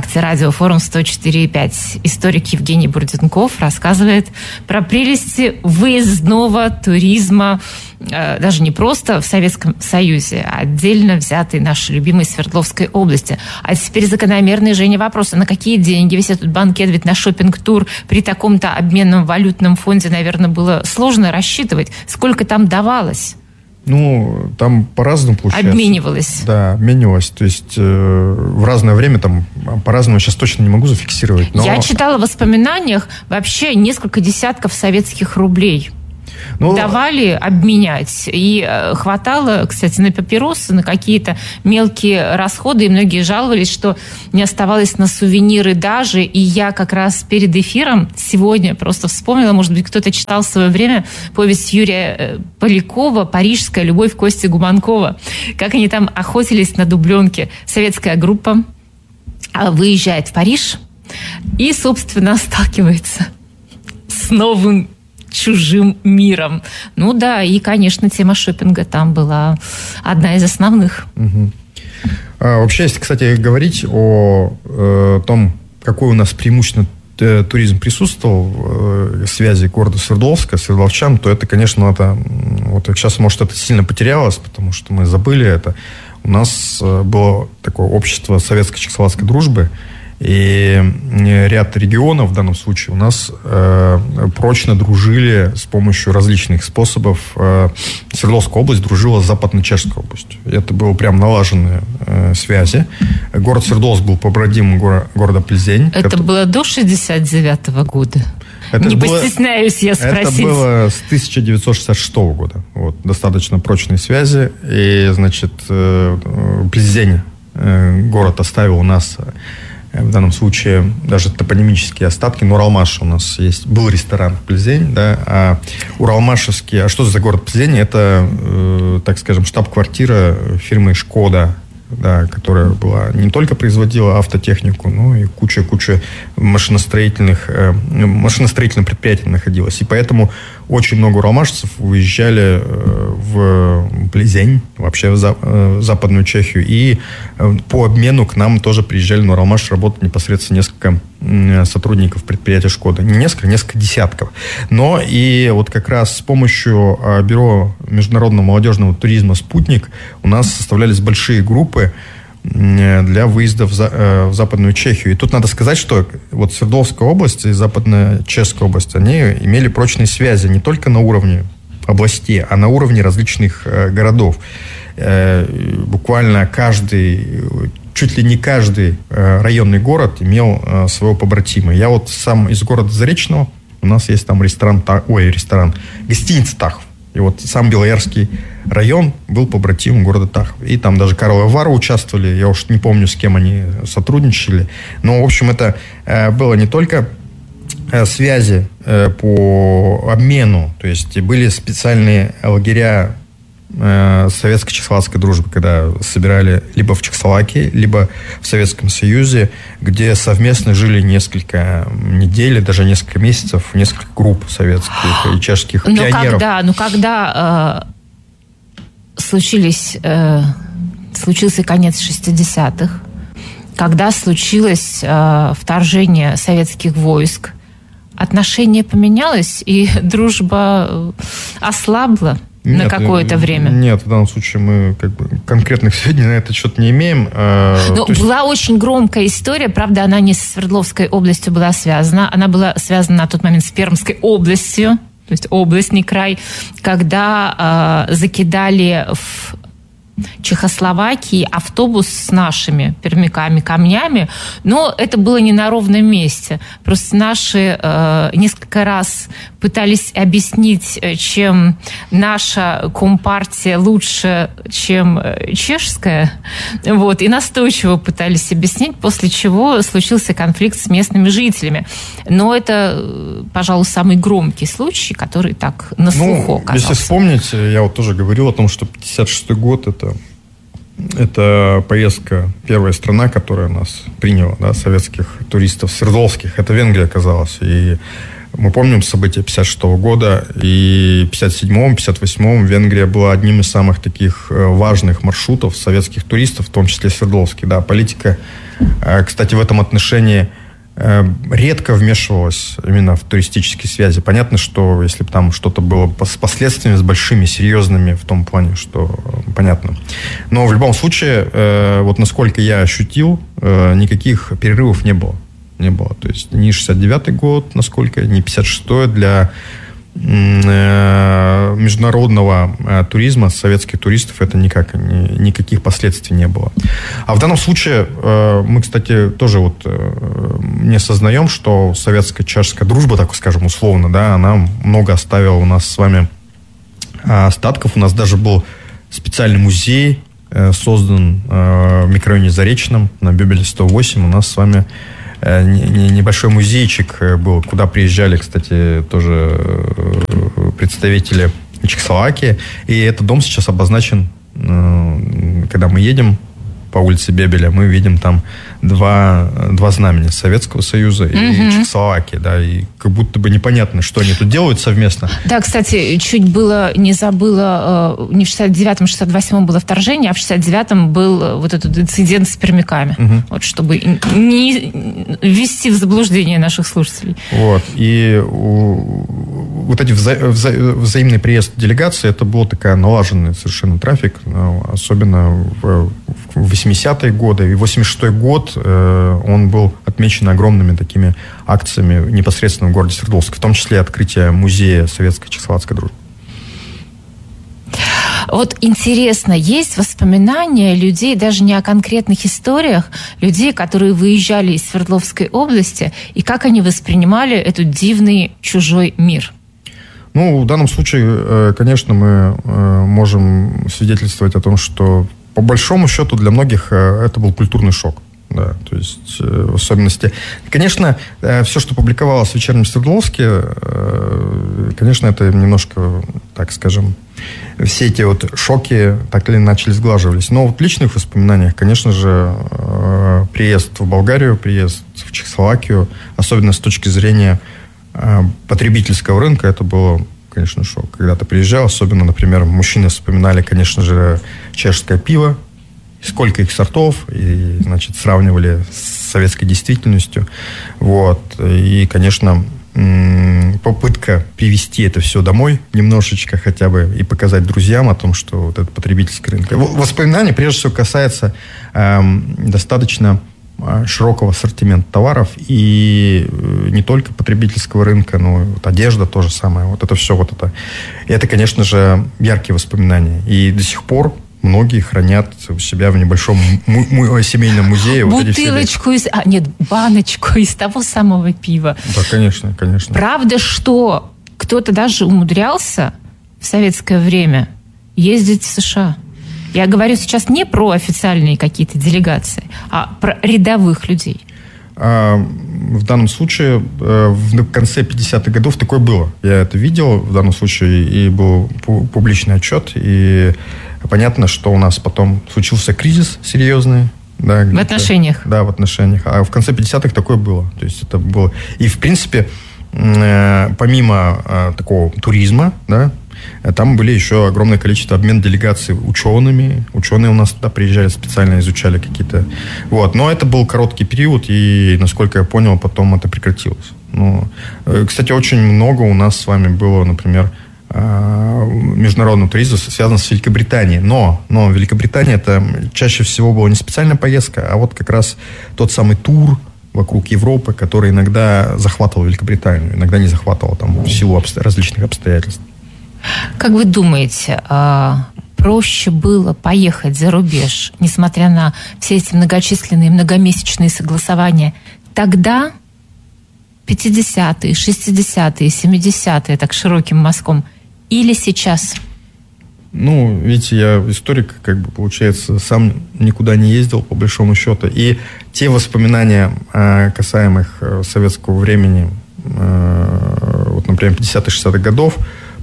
ВКонтакте «Радиофорум сто четыре и пять». Историк Евгений Бурденков рассказывает про прелести выездного туризма, даже не просто в Советском Союзе, а отдельно взятой нашей любимой Свердловской области. А теперь закономерный, Женя, вопрос: на какие деньги весь этот банкет, ведь на шопинг-тур при таком-то обменном валютном фонде, наверное, было сложно рассчитывать. Сколько там давалось? Ну, там по-разному получается. Обменивалось. Да, обменивалось. То есть э, в разное время там по-разному, сейчас точно не могу зафиксировать. Но... Я читала в воспоминаниях вообще несколько десятков советских рублей. Ну, давали обменять. И хватало, кстати, на папиросы, на какие-то мелкие расходы. И многие жаловались, что не оставалось на сувениры даже. И я как раз перед эфиром сегодня просто вспомнила, может быть, кто-то читал в свое время повесть Юрия Полякова «Парижская любовь» Кости Гуманкова. Как они там охотились на дубленке. Советская группа выезжает в Париж и, собственно, сталкивается с новым чужим миром. Ну да, и, конечно, тема шопинга там была одна из основных. Угу. А, вообще, если, кстати, говорить о э, том, какой у нас преимущественно туризм присутствовал в связи города Свердловска, свердловчан, то это, конечно, надо... Вот сейчас, может, это сильно потерялось, потому что мы забыли это. У нас было такое общество советско-чехословацкой дружбы, и ряд регионов в данном случае у нас э, прочно дружили с помощью различных способов. Э, Свердловская область дружила с Западно-Чешской областью. И это было прям налаженные э, связи. Город Свердловск был побратимом го- города Пльзень. Это который... было до шестьдесят девятого года? Это Не было, постесняюсь я спросить. Это было с тысяча девятьсот шестьдесят шестого года. Вот, достаточно прочные связи. И, значит, э, Пльзень, э, город оставил у нас... В данном случае даже топонимические остатки. Но Уралмаш у нас есть. Был ресторан Пльзень, да, а Уралмашевский... А что за город Пльзень? Это, э, так скажем, штаб-квартира фирмы «Шкода», да, которая была не только производила автотехнику, но и куча-куча машиностроительных, э, машиностроительных предприятий находилась. И поэтому очень много уралмашцев уезжали э, в Пльзень, вообще в, за, э, в Западную Чехию. И э, по обмену к нам тоже приезжали на Уралмаш работать непосредственно несколько э, сотрудников предприятия «Шкода». Не несколько, несколько десятков. Но и вот как раз с помощью э, Бюро международного молодежного туризма «Спутник» у нас составлялись большие группы для выезда в, за, э, в Западную Чехию. И тут надо сказать, что вот Свердловская область и Западная Чешская область, они имели прочные связи не только на уровне областей, а на уровне различных э, городов. Э, буквально каждый, чуть ли не каждый э, районный город имел э, своего побратима. Я вот сам из города Заречного, у нас есть там ресторан, ой, ресторан, гостиница Тахов. И вот сам Белоярский район был побратимом города Тахов. И там даже Карловы Вары участвовали. Я уж не помню, с кем они сотрудничали. Но, в общем, это э, было не только э, связи э, по обмену. То есть были специальные лагеря э, советско-чехословацкой дружбы, когда собирали либо в Чехословакии, либо в Советском Союзе, где совместно жили несколько недель, даже несколько месяцев, несколько групп советских и чешских но пионеров. Когда, ну, когда э, случились, э, случился конец шестидесятых, когда случилось э, вторжение советских войск, отношение поменялось, и дружба ослабла? Нет, на какое-то время? Нет, в данном случае мы как бы конкретных сведений на этот счет не имеем. Но есть... была очень громкая история, правда, она не со Свердловской областью была связана, она была связана на тот момент с Пермской областью, то есть область, не край, когда э, закидали в Чехословакии автобус с нашими пермяками, камнями, но это было не на ровном месте. Просто наши э, несколько раз пытались объяснить, чем наша компартия лучше, чем чешская, вот, и настойчиво пытались объяснить, после чего случился конфликт с местными жителями. Но это, пожалуй, самый громкий случай, который так на слуху ну, оказался. Если вспомнить, я вот тоже говорил о том, что пятьдесят шестой год это Это поездка, первая страна, которая нас приняла, да, советских туристов, свердловских. Это Венгрия оказалась. И Мы помним события пятьдесят шестого года, и в пятьдесят седьмом — пятьдесят восьмом Венгрия была одним из самых таких важных маршрутов советских туристов, в том числе Свердловский. Да, политика, кстати, в этом отношении редко вмешивалась именно в туристические связи. Понятно, что если бы там что-то было с последствиями, с большими, серьезными, в том плане, что понятно. Но в любом случае, вот насколько я ощутил, никаких перерывов не было. Не было. То есть ни шестьдесят девятый год, насколько, ни пятьдесят шестой для э, международного э, туризма, советских туристов это никак, ни, никаких последствий не было. А в данном случае э, мы, кстати, тоже вот э, не осознаем, что советско-чешская дружба, так скажем, условно, да, она много оставила у нас с вами остатков. У нас даже был специальный музей, э, создан э, в микрорайоне Заречном на Бебеля сто восемь. У нас с вами небольшой музейчик был, куда приезжали, кстати, тоже представители Чехословакии. И этот дом сейчас обозначен, когда мы едем по улице Бебеля, мы видим там два, два знамени Советского Союза и mm-hmm. Чехословакии, да, и как будто бы непонятно, что они тут делают совместно. Да, кстати, чуть было не забыла, не в шестьдесят девятом — шестьдесят восьмом было вторжение, а в шестьдесят девятом был вот этот инцидент с пермяками, mm-hmm. вот, чтобы не ввести в заблуждение наших слушателей. Вот, и у, вот эти вза, вза, взаимный приезд делегации, это был такой налаженный совершенно трафик, особенно в, в восьмидесятые годы, и восемьдесят шестой год э, он был отмечен огромными такими акциями непосредственно в городе Свердловске, в том числе открытие музея советской чехословацкой дружбы. Вот интересно, есть воспоминания людей, даже не о конкретных историях, людей, которые выезжали из Свердловской области, и как они воспринимали этот дивный чужой мир? Ну, в данном случае, конечно, мы можем свидетельствовать о том, что по большому счету для многих это был культурный шок. Да, то есть в особенности... Конечно, все, что публиковалось в «Вечернем Свердловске», конечно, это немножко, так скажем, все эти вот шоки так или иначе сглаживались. Но вот в личных воспоминаниях, конечно же, приезд в Болгарию, приезд в Чехословакию, особенно с точки зрения потребительского рынка, это было, конечно, шок. Когда ты приезжал, особенно, например, мужчины вспоминали, конечно же, чешское пиво, сколько их сортов, и, значит, сравнивали с советской действительностью. Вот. И, конечно, попытка привести это все домой немножечко хотя бы и показать друзьям о том, что вот это потребительский рынок. Воспоминания, прежде всего, касается эм, достаточно широкого ассортимента товаров и не только потребительского рынка, но и вот одежда то же самое. Вот это все вот это. И это, конечно же, яркие воспоминания. И до сих пор многие хранят у себя в небольшом му- му- семейном музее. Бутылочку вот из... А, нет, баночку из того самого пива. Да, конечно, конечно. Правда, что кто-то даже умудрялся в советское время ездить в США? Я говорю сейчас не про официальные какие-то делегации, а про рядовых людей. А, в данном случае в конце пятидесятых годов такое было. Я это видел в данном случае, и был публичный отчет, и понятно, что у нас потом случился кризис серьезный. Да, в отношениях. Да, в отношениях. А в конце пятидесятых такое было. То есть это было... И, в принципе, помимо такого туризма, да, там были еще огромное количество обмен делегаций учеными. Ученые у нас туда приезжали, специально изучали какие-то... Вот. Но это был короткий период, и, насколько я понял, потом это прекратилось. Ну, кстати, очень много у нас с вами было, например, международного туризма, связанного с Великобританией. Но, но Великобритания это чаще всего была не специальная поездка, а вот как раз тот самый тур вокруг Европы, который иногда захватывал Великобританию, иногда не захватывал там в силу обсто- различных обстоятельств. Как вы думаете, проще было поехать за рубеж, несмотря на все эти многочисленные многомесячные согласования, тогда, пятидесятые, шестидесятые, семидесятые, так широким мазком, или сейчас? Ну, видите, я историк, как бы, получается, сам никуда не ездил, по большому счету. И те воспоминания, касаемых советского времени, вот, например, пятидесятых-шестидесятых годов,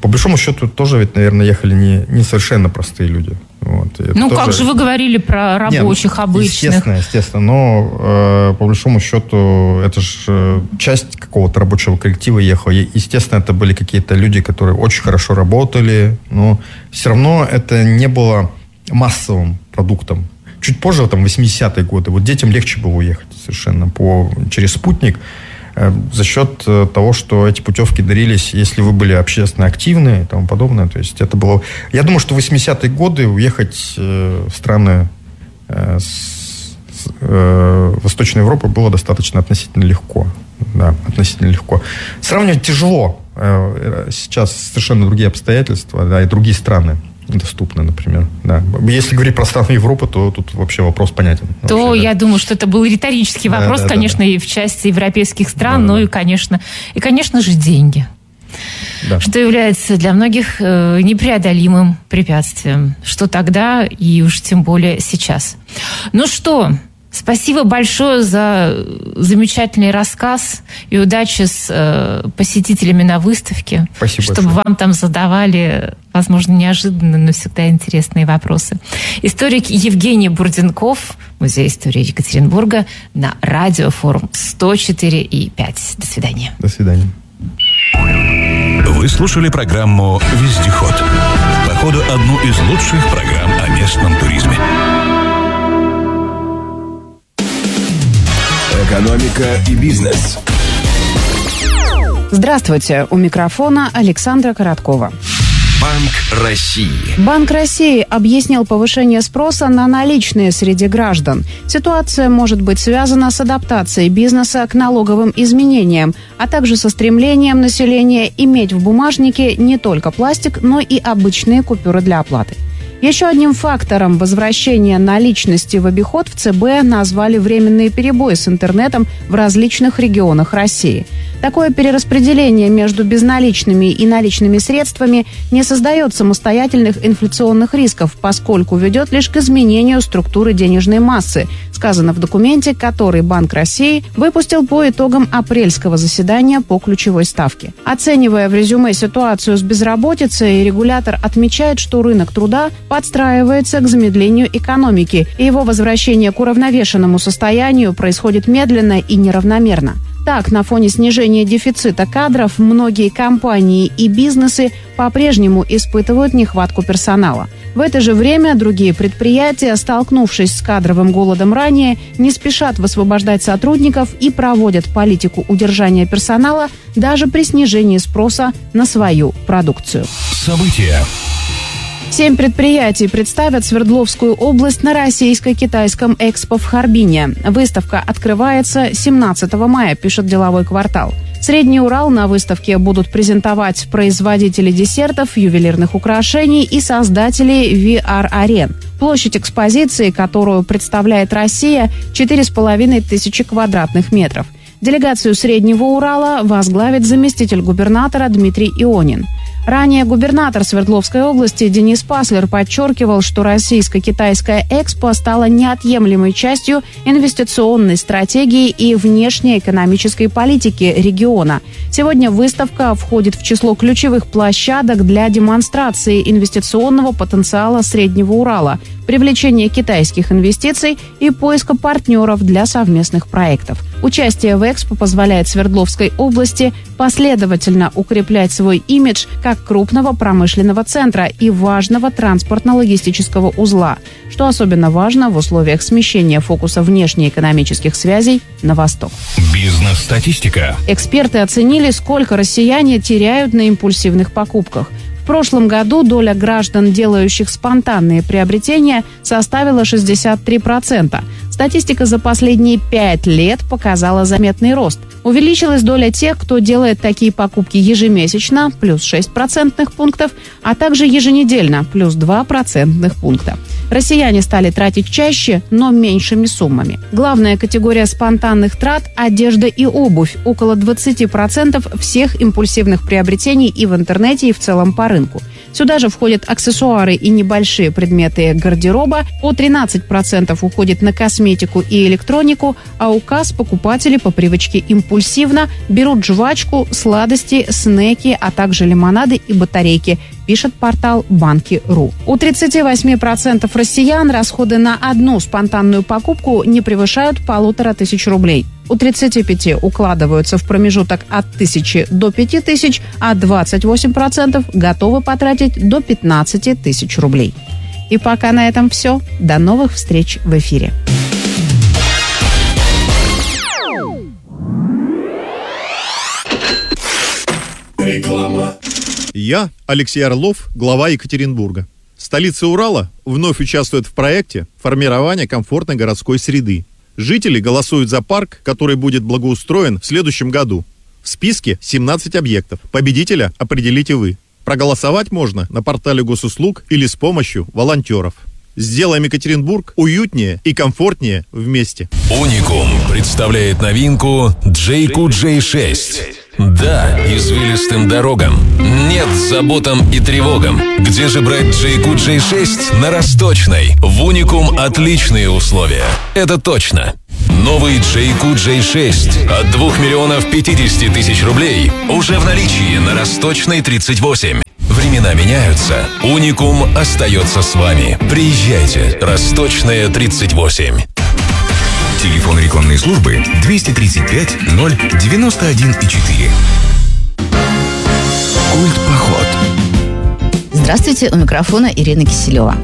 по большому счету тоже ведь, наверное, ехали не, не совершенно простые люди. Вот. Ну, тоже... как же вы говорили про рабочих, Нет, обычных? Естественно, естественно. Но э, по большому счету это же часть какого-то рабочего коллектива ехала. И, естественно, это были какие-то люди, которые очень хорошо работали. Но все равно это не было массовым продуктом. Чуть позже, там, восьмидесятые годы, вот детям легче было уехать совершенно по, через спутник. За счет того, что эти путевки дарились, если вы были общественно активны и тому подобное. То есть это было... Я думаю, что в восьмидесятые годы уехать в страны с, с, Восточной Европы было достаточно относительно легко. Да, относительно легко. Сравнивать тяжело. Сейчас совершенно другие обстоятельства, да, и другие страны доступны, например. Да. Если говорить про страны Европы, то тут вообще вопрос понятен. То вообще, я да. думаю, что это был риторический да, вопрос, да, конечно, да, да. и в части европейских стран, да, но да. и, конечно, и, конечно же, деньги. Да. Что является для многих э, непреодолимым препятствием. Что тогда и уж тем более сейчас. Ну что... Спасибо большое за замечательный рассказ и удачи с э, посетителями на выставке. Спасибо чтобы большое. Вам там задавали, возможно, неожиданные, но всегда интересные вопросы. Историк Евгений Бурденков, Музей истории Екатеринбурга, на радиофорум сто четыре и пять. До свидания. До свидания. Вы слушали программу «Вездеход». Походу, одну из лучших программ о местном туризме. Экономика и бизнес. Здравствуйте. У микрофона Александра Короткова. Банк России. Банк России объяснил повышение спроса на наличные среди граждан. Ситуация может быть связана с адаптацией бизнеса к налоговым изменениям, а также со стремлением населения иметь в бумажнике не только пластик, но и обычные купюры для оплаты. Еще одним фактором возвращения наличности в обиход в ЦБ назвали временные перебои с интернетом в различных регионах России. Такое перераспределение между безналичными и наличными средствами не создает самостоятельных инфляционных рисков, поскольку ведет лишь к изменению структуры денежной массы, сказано в документе, который Банк России выпустил по итогам апрельского заседания по ключевой ставке. Оценивая в резюме ситуацию с безработицей, регулятор отмечает, что рынок труда подстраивается к замедлению экономики, и его возвращение к уравновешенному состоянию происходит медленно и неравномерно. Так, на фоне снижения дефицита кадров многие компании и бизнесы по-прежнему испытывают нехватку персонала. В это же время другие предприятия, столкнувшись с кадровым голодом ранее, не спешат высвобождать сотрудников и проводят политику удержания персонала даже при снижении спроса на свою продукцию. События. Семь предприятий представят Свердловскую область на российско-китайском экспо в Харбине. Выставка открывается семнадцатого мая, пишет «Деловой квартал». Средний Урал на выставке будут презентовать производители десертов, ювелирных украшений и создатели ви ар-арен. Площадь экспозиции, которую представляет Россия, четыре с половиной тысячи квадратных метров. Делегацию Среднего Урала возглавит заместитель губернатора Дмитрий Ионин. Ранее губернатор Свердловской области Денис Паслер подчеркивал, что российско-китайская экспо стала неотъемлемой частью инвестиционной стратегии и внешнеэкономической политики региона. Сегодня выставка входит в число ключевых площадок для демонстрации инвестиционного потенциала Среднего Урала, привлечения китайских инвестиций и поиска партнеров для совместных проектов. Участие в экспо позволяет Свердловской области последовательно укреплять свой имидж как крупного промышленного центра и важного транспортно-логистического узла, что особенно важно в условиях смещения фокуса внешнеэкономических связей на восток. Бизнес-статистика. Эксперты оценили, сколько россияне теряют на импульсивных покупках. В прошлом году доля граждан, делающих спонтанные приобретения, составила шестьдесят три процента. Статистика за последние пять лет показала заметный рост. Увеличилась доля тех, кто делает такие покупки ежемесячно, плюс шесть процентных пунктов, а также еженедельно, плюс два процентных пункта. Россияне стали тратить чаще, но меньшими суммами. Главная категория спонтанных трат – одежда и обувь, около двадцать процентов всех импульсивных приобретений и в интернете, и в целом по рынку. Сюда же входят аксессуары и небольшие предметы гардероба. По тринадцать процентов уходит на косметику и электронику, а указ покупатели по привычке импульсивно берут жвачку, сладости, снеки, а также лимонады и батарейки, пишет портал банки точка ру. У тридцати восьми процентов россиян расходы на одну спонтанную покупку не превышают полутора тысяч рублей. У тридцати пяти укладываются в промежуток от тысячи до пяти тысяч, а двадцать восемь процентов готовы потратить до пятнадцати тысяч рублей. И пока на этом все. До новых встреч в эфире. Реклама. Я, Алексей Орлов, глава Екатеринбурга. Столица Урала вновь участвует в проекте формирования комфортной городской среды. Жители голосуют за парк, который будет благоустроен в следующем году. В списке семнадцать объектов. Победителя определите вы. Проголосовать можно на портале госуслуг или с помощью волонтеров. Сделаем Екатеринбург уютнее и комфортнее вместе. Уникум представляет новинку джей кью джей шесть. Да, извилистым дорогам. Нет заботам и тревогам. Где же брать джей кью джей шесть на Росточной? В Уникум отличные условия. Это точно. Новый джей кью джей шесть от двух миллионов пятидесяти тысяч рублей уже в наличии на Росточной тридцать восемь. Времена меняются. Уникум остается с вами. Приезжайте. Росточная тридцать восемь. Телефон рекламной службы двести тридцать пять ноль девяносто один и четыре. Культ-поход. Здравствуйте, у микрофона Ирина Киселева.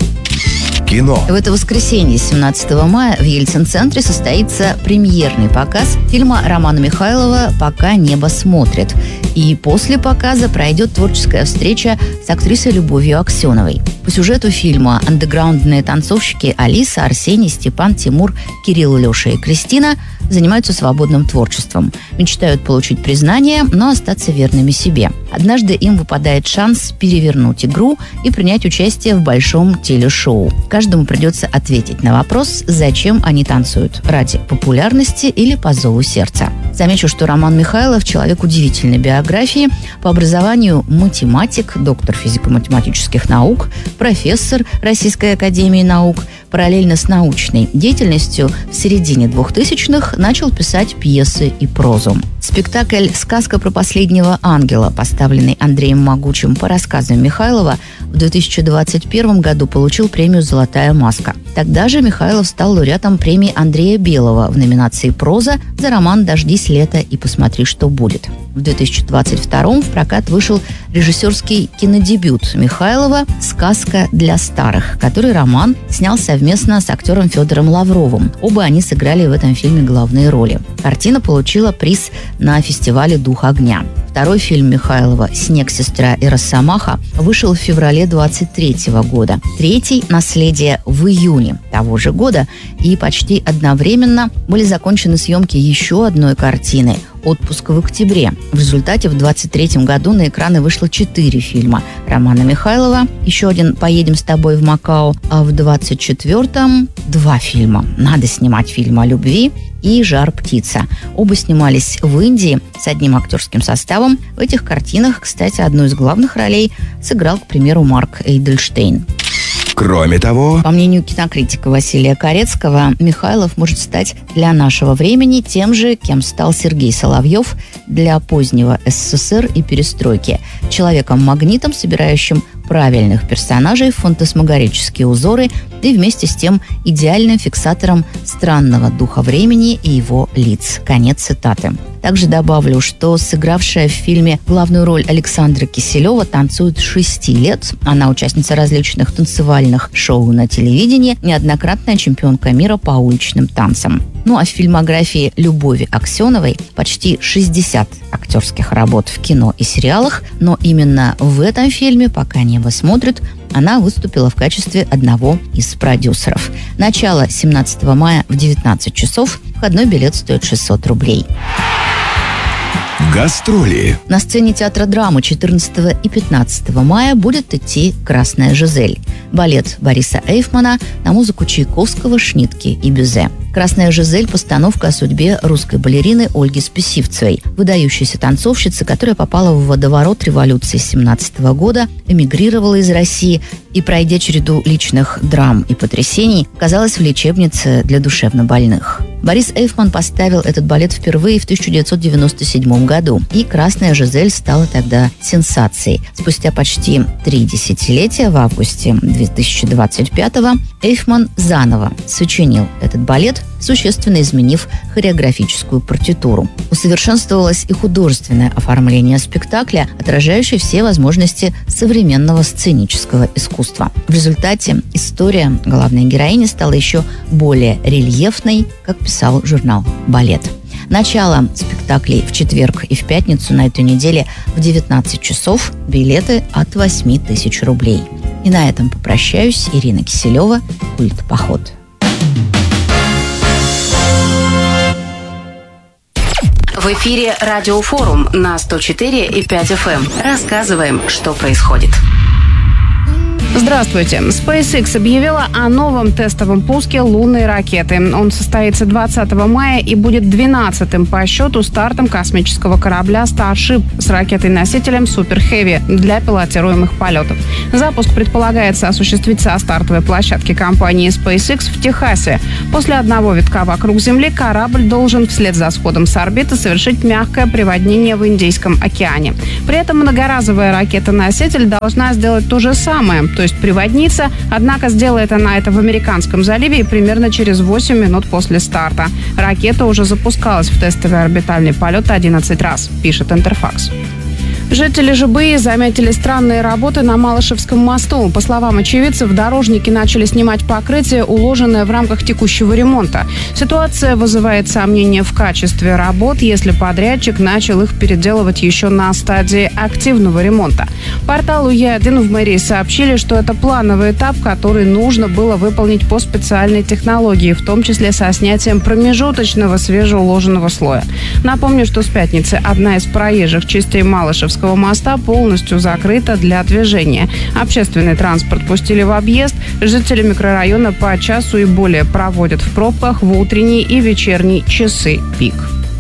Кино. В это воскресенье, семнадцатого мая, в Ельцин-центре состоится премьерный показ фильма Романа Михайлова «Пока небо смотрит». И после показа пройдет творческая встреча с актрисой Любовью Аксеновой. По сюжету фильма андеграундные танцовщики Алиса, Арсений, Степан, Тимур, Кирилл, Леша и Кристина занимаются свободным творчеством. Мечтают получить признание, но остаться верными себе. Однажды им выпадает шанс перевернуть игру и принять участие в большом телешоу. Каждому придется ответить на вопрос, зачем они танцуют – ради популярности или по зову сердца. Замечу, что Роман Михайлов – человек удивительной биографии. По образованию математик, доктор физико-математических наук, профессор Российской академии наук. Параллельно с научной деятельностью в середине двухтысячных начал писать пьесы и прозу. Спектакль «Сказка про последнего ангела», поставленный Андреем Могучим по рассказам Михайлова, в две тысячи двадцать первом году получил премию «Золотая маска». Тогда же Михайлов стал лауреатом премии Андрея Белого в номинации «Проза» за роман «Дождись лета и посмотри, что будет». В две тысячи двадцать втором в прокат вышел режиссерский кинодебют Михайлова «Сказка для старых», который роман снял совместно с актером Федором Лавровым. Оба они сыграли в этом фильме главные роли. Картина получила приз на фестивале «Дух огня». Второй фильм Михайлова «Снег, сестра и Росомаха» вышел в феврале двадцать третьего года. Третий «Наследие» в июне того же года. И почти одновременно были закончены съемки еще одной картины «Отпуск в октябре». В результате в двадцать третьем году на экраны вышло четыре фильма Романа Михайлова. Еще один «Поедем с тобой в Макао». А в двадцать четвертом два фильма «Надо снимать фильм о любви» и «Жар птица». Оба снимались в Индии с одним актерским составом. В этих картинах, кстати, одну из главных ролей сыграл, к примеру, Марк Эйдельштейн. Кроме того, по мнению кинокритика Василия Корецкого, Михайлов может стать для нашего времени тем же, кем стал Сергей Соловьев для позднего СССР и перестройки. Человеком-магнитом, собирающим правильных персонажей в фантасмагорические узоры и вместе с тем идеальным фиксатором странного духа времени и его лиц. Конец цитаты. Также добавлю, что сыгравшая в фильме главную роль Александра Киселева танцует с шести лет. Она участница различных танцевальных шоу на телевидении, неоднократная чемпионка мира по уличным танцам. Ну а в фильмографии Любови Аксеновой почти шестьдесят актерских работ в кино и сериалах, но именно в этом фильме «Пока небо смотрит» она выступила в качестве одного из продюсеров. Начало семнадцатого мая в девятнадцать часов. Входной билет стоит шестьсот рублей. гастроли. На сцене театра драмы четырнадцатого и пятнадцатого мая будет идти «Красная Жизель». Балет Бориса Эйфмана на музыку Чайковского, Шнитке и Бюзе. «Красная Жизель» – постановка о судьбе русской балерины Ольги Списивцевой, выдающейся танцовщицы, которая попала в водоворот революции семнадцатого года, эмигрировала из России и, пройдя череду личных драм и потрясений, оказалась в лечебнице для душевнобольных. Борис Эйфман поставил этот балет впервые в тысяча девятьсот девяносто седьмом году, и «Красная Жизель» стала тогда сенсацией. Спустя почти три десятилетия, в августе две тысячи двадцать пятого, Эйфман заново сочинил этот балет, существенно изменив хореографическую партитуру. Усовершенствовалось и художественное оформление спектакля, отражающее все возможности современного сценического искусства. В результате история главной героини стала еще более рельефной, как писал журнал «Балет». Начало спектаклей в четверг и в пятницу на этой неделе в девятнадцать часов. Билеты от восемь тысяч рублей. И на этом попрощаюсь. Ирина Киселева, «Культ-поход». В эфире Радиофорум на сто четыре и пять эф эм. Рассказываем, что происходит. Здравствуйте. SpaceX объявила о новом тестовом пуске лунной ракеты. Он состоится двадцатого мая и будет двенадцатым по счету стартом космического корабля Starship с ракетой-носителем Super Heavy для пилотируемых полетов. Запуск предполагается осуществить со стартовой площадки компании SpaceX в Техасе. После одного витка вокруг Земли корабль должен вслед за сходом с орбиты совершить мягкое приводнение в Индийском океане. При этом многоразовая ракета-носитель должна сделать то же самое, то есть приводниться, однако сделает она это в Американском заливе и примерно через восемь минут после старта. Ракета уже запускалась в тестовый орбитальный полет одиннадцать раз, пишет Интерфакс. Жители Жибыи заметили странные работы на Малышевском мосту. По словам очевидцев, дорожники начали снимать покрытие, уложенное в рамках текущего ремонта. Ситуация вызывает сомнения в качестве работ, если подрядчик начал их переделывать еще на стадии активного ремонта. Порталу Е один в мэрии сообщили, что это плановый этап, который нужно было выполнить по специальной технологии, в том числе со снятием промежуточного свежеуложенного слоя. Напомню, что с пятницы одна из проезжих частей Малышевского моста полностью закрыта для движения. Общественный транспорт пустили в объезд. Жители микрорайона по часу и более проводят в пробках в утренние и вечерние часы пик.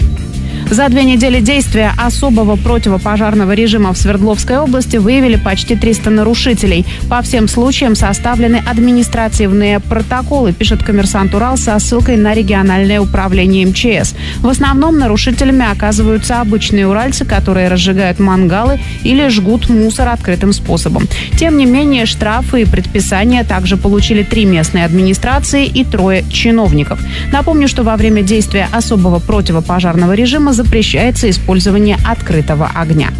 За две недели действия особого противопожарного режима в Свердловской области выявили почти триста нарушителей. По всем случаям составлены административные протоколы, пишет «Коммерсант Урал» со ссылкой на региональное управление эм че эс. В основном нарушителями оказываются обычные уральцы, которые разжигают мангалы или жгут мусор открытым способом. Тем не менее, штрафы и предписания также получили три местные администрации и трое чиновников. Напомню, что во время действия особого противопожарного режима запрещается использование открытого огня.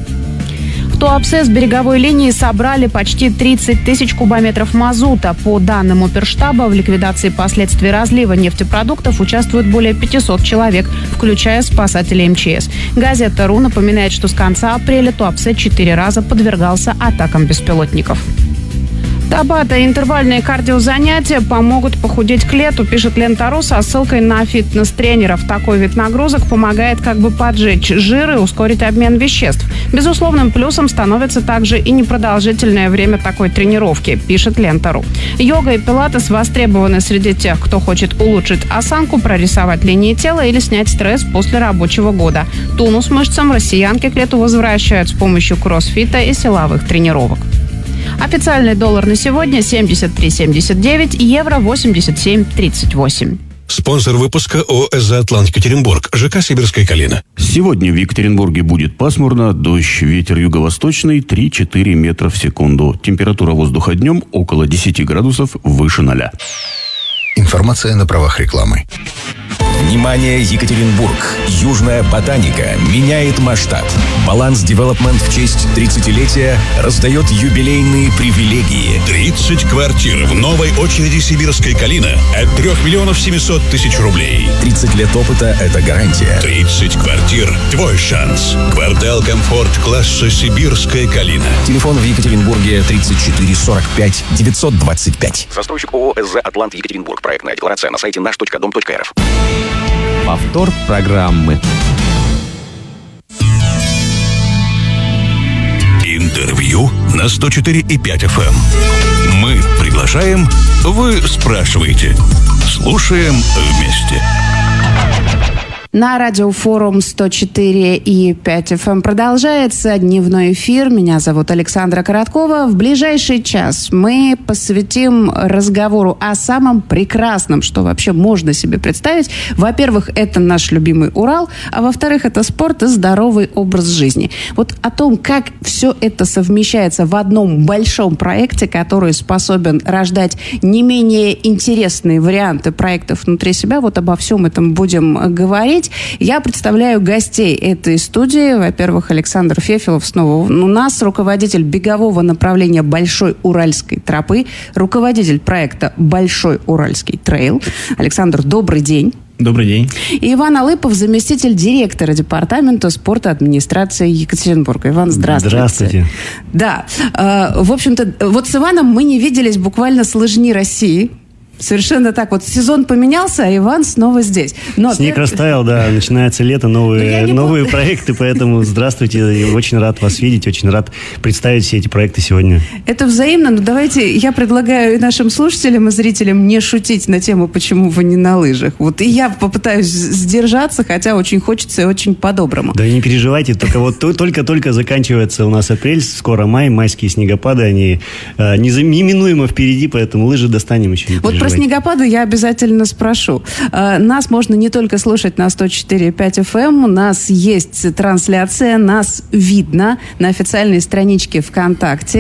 В Туапсе с береговой линии собрали почти тридцать тысяч кубометров мазута. По данным оперштаба, в ликвидации последствий разлива нефтепродуктов участвуют более пятисот человек, включая спасателей эм че эс. Газета РУ напоминает, что с конца апреля Туапсе четыре раза подвергался атакам беспилотников. Табата и интервальные кардиозанятия помогут похудеть к лету, пишет Лента.ру со ссылкой на фитнес-тренеров. Такой вид нагрузок помогает как бы поджечь жир и ускорить обмен веществ. Безусловным плюсом становится также и непродолжительное время такой тренировки, пишет Лента.ру. Йога и пилатес востребованы среди тех, кто хочет улучшить осанку, прорисовать линии тела или снять стресс после рабочего года. Тонус мышцам россиянки к лету возвращают с помощью кроссфита и силовых тренировок. Официальный доллар на сегодня семьдесят три семьдесят девять, евро восемьдесят семь тридцать восемь. Спонсор выпуска ООО «Атлант Екатеринбург», ЖК «Сибирская калина». Сегодня в Екатеринбурге будет пасмурно, дождь, ветер юго-восточный три-четыре метра в секунду. Температура воздуха днем около десяти градусов выше ноля. Информация на правах рекламы. Внимание, Екатеринбург! Южная ботаника меняет масштаб. Баланс Девелопмент в честь тридцатилетия раздает юбилейные привилегии. тридцать квартир в новой очереди «Сибирская калина» от трех миллионов семисот тысяч рублей. тридцать лет опыта – это гарантия. тридцать квартир – твой шанс. Квартал «Комфорт» класса «Сибирская калина». Телефон в Екатеринбурге тридцать четыре сорок пять девятьсот двадцать пять. Застройщик ООО «СЗ Атлант Екатеринбург». Проектная декларация на сайте наш точка дом точка эр эф. Повтор программы. Интервью на сто четыре и пять эф эм. Мы приглашаем, вы спрашиваете. Послушаем вместе. На радиофорум сто четыре и пять эф эм продолжается дневной эфир. Меня зовут Александра Короткова. В ближайший час мы посвятим разговору о самом прекрасном, что вообще можно себе представить. Во-первых, это наш любимый Урал, а во-вторых, это спорт и здоровый образ жизни. Вот о том, как все это совмещается в одном большом проекте, который способен рождать не менее интересные варианты проектов внутри себя, вот обо всем этом будем говорить. Я представляю гостей этой студии. Во-первых, Александр Фефелов снова у нас, руководитель бегового направления Большой Уральской тропы, руководитель проекта Большой Уральский трейл. Александр, добрый день. Добрый день. И Иван Алыпов, заместитель директора департамента спорта администрации Екатеринбурга. Иван, здравствуйте. Здравствуйте. Да. Э, в общем-то, вот с Иваном мы не виделись буквально с лыжни России. Совершенно так. Вот сезон поменялся, а Иван снова здесь. Но Снег ты... растаял, да, начинается лето, новые, новые проекты, поэтому здравствуйте, очень рад вас видеть, очень рад представить все эти проекты сегодня. Это взаимно, но давайте я предлагаю нашим слушателям и зрителям не шутить на тему, почему вы не на лыжах. Вот и я попытаюсь сдержаться, хотя очень хочется и очень по-доброму. Да не переживайте, только вот только-только заканчивается у нас апрель, скоро май, майские снегопады, они э, неминуемо впереди, поэтому лыжи достанем еще, не вот переживайте. Про снегопады я обязательно спрошу. Нас можно не только слушать на сто четыре и пять эф эм, у нас есть трансляция, нас видно на официальной страничке ВКонтакте.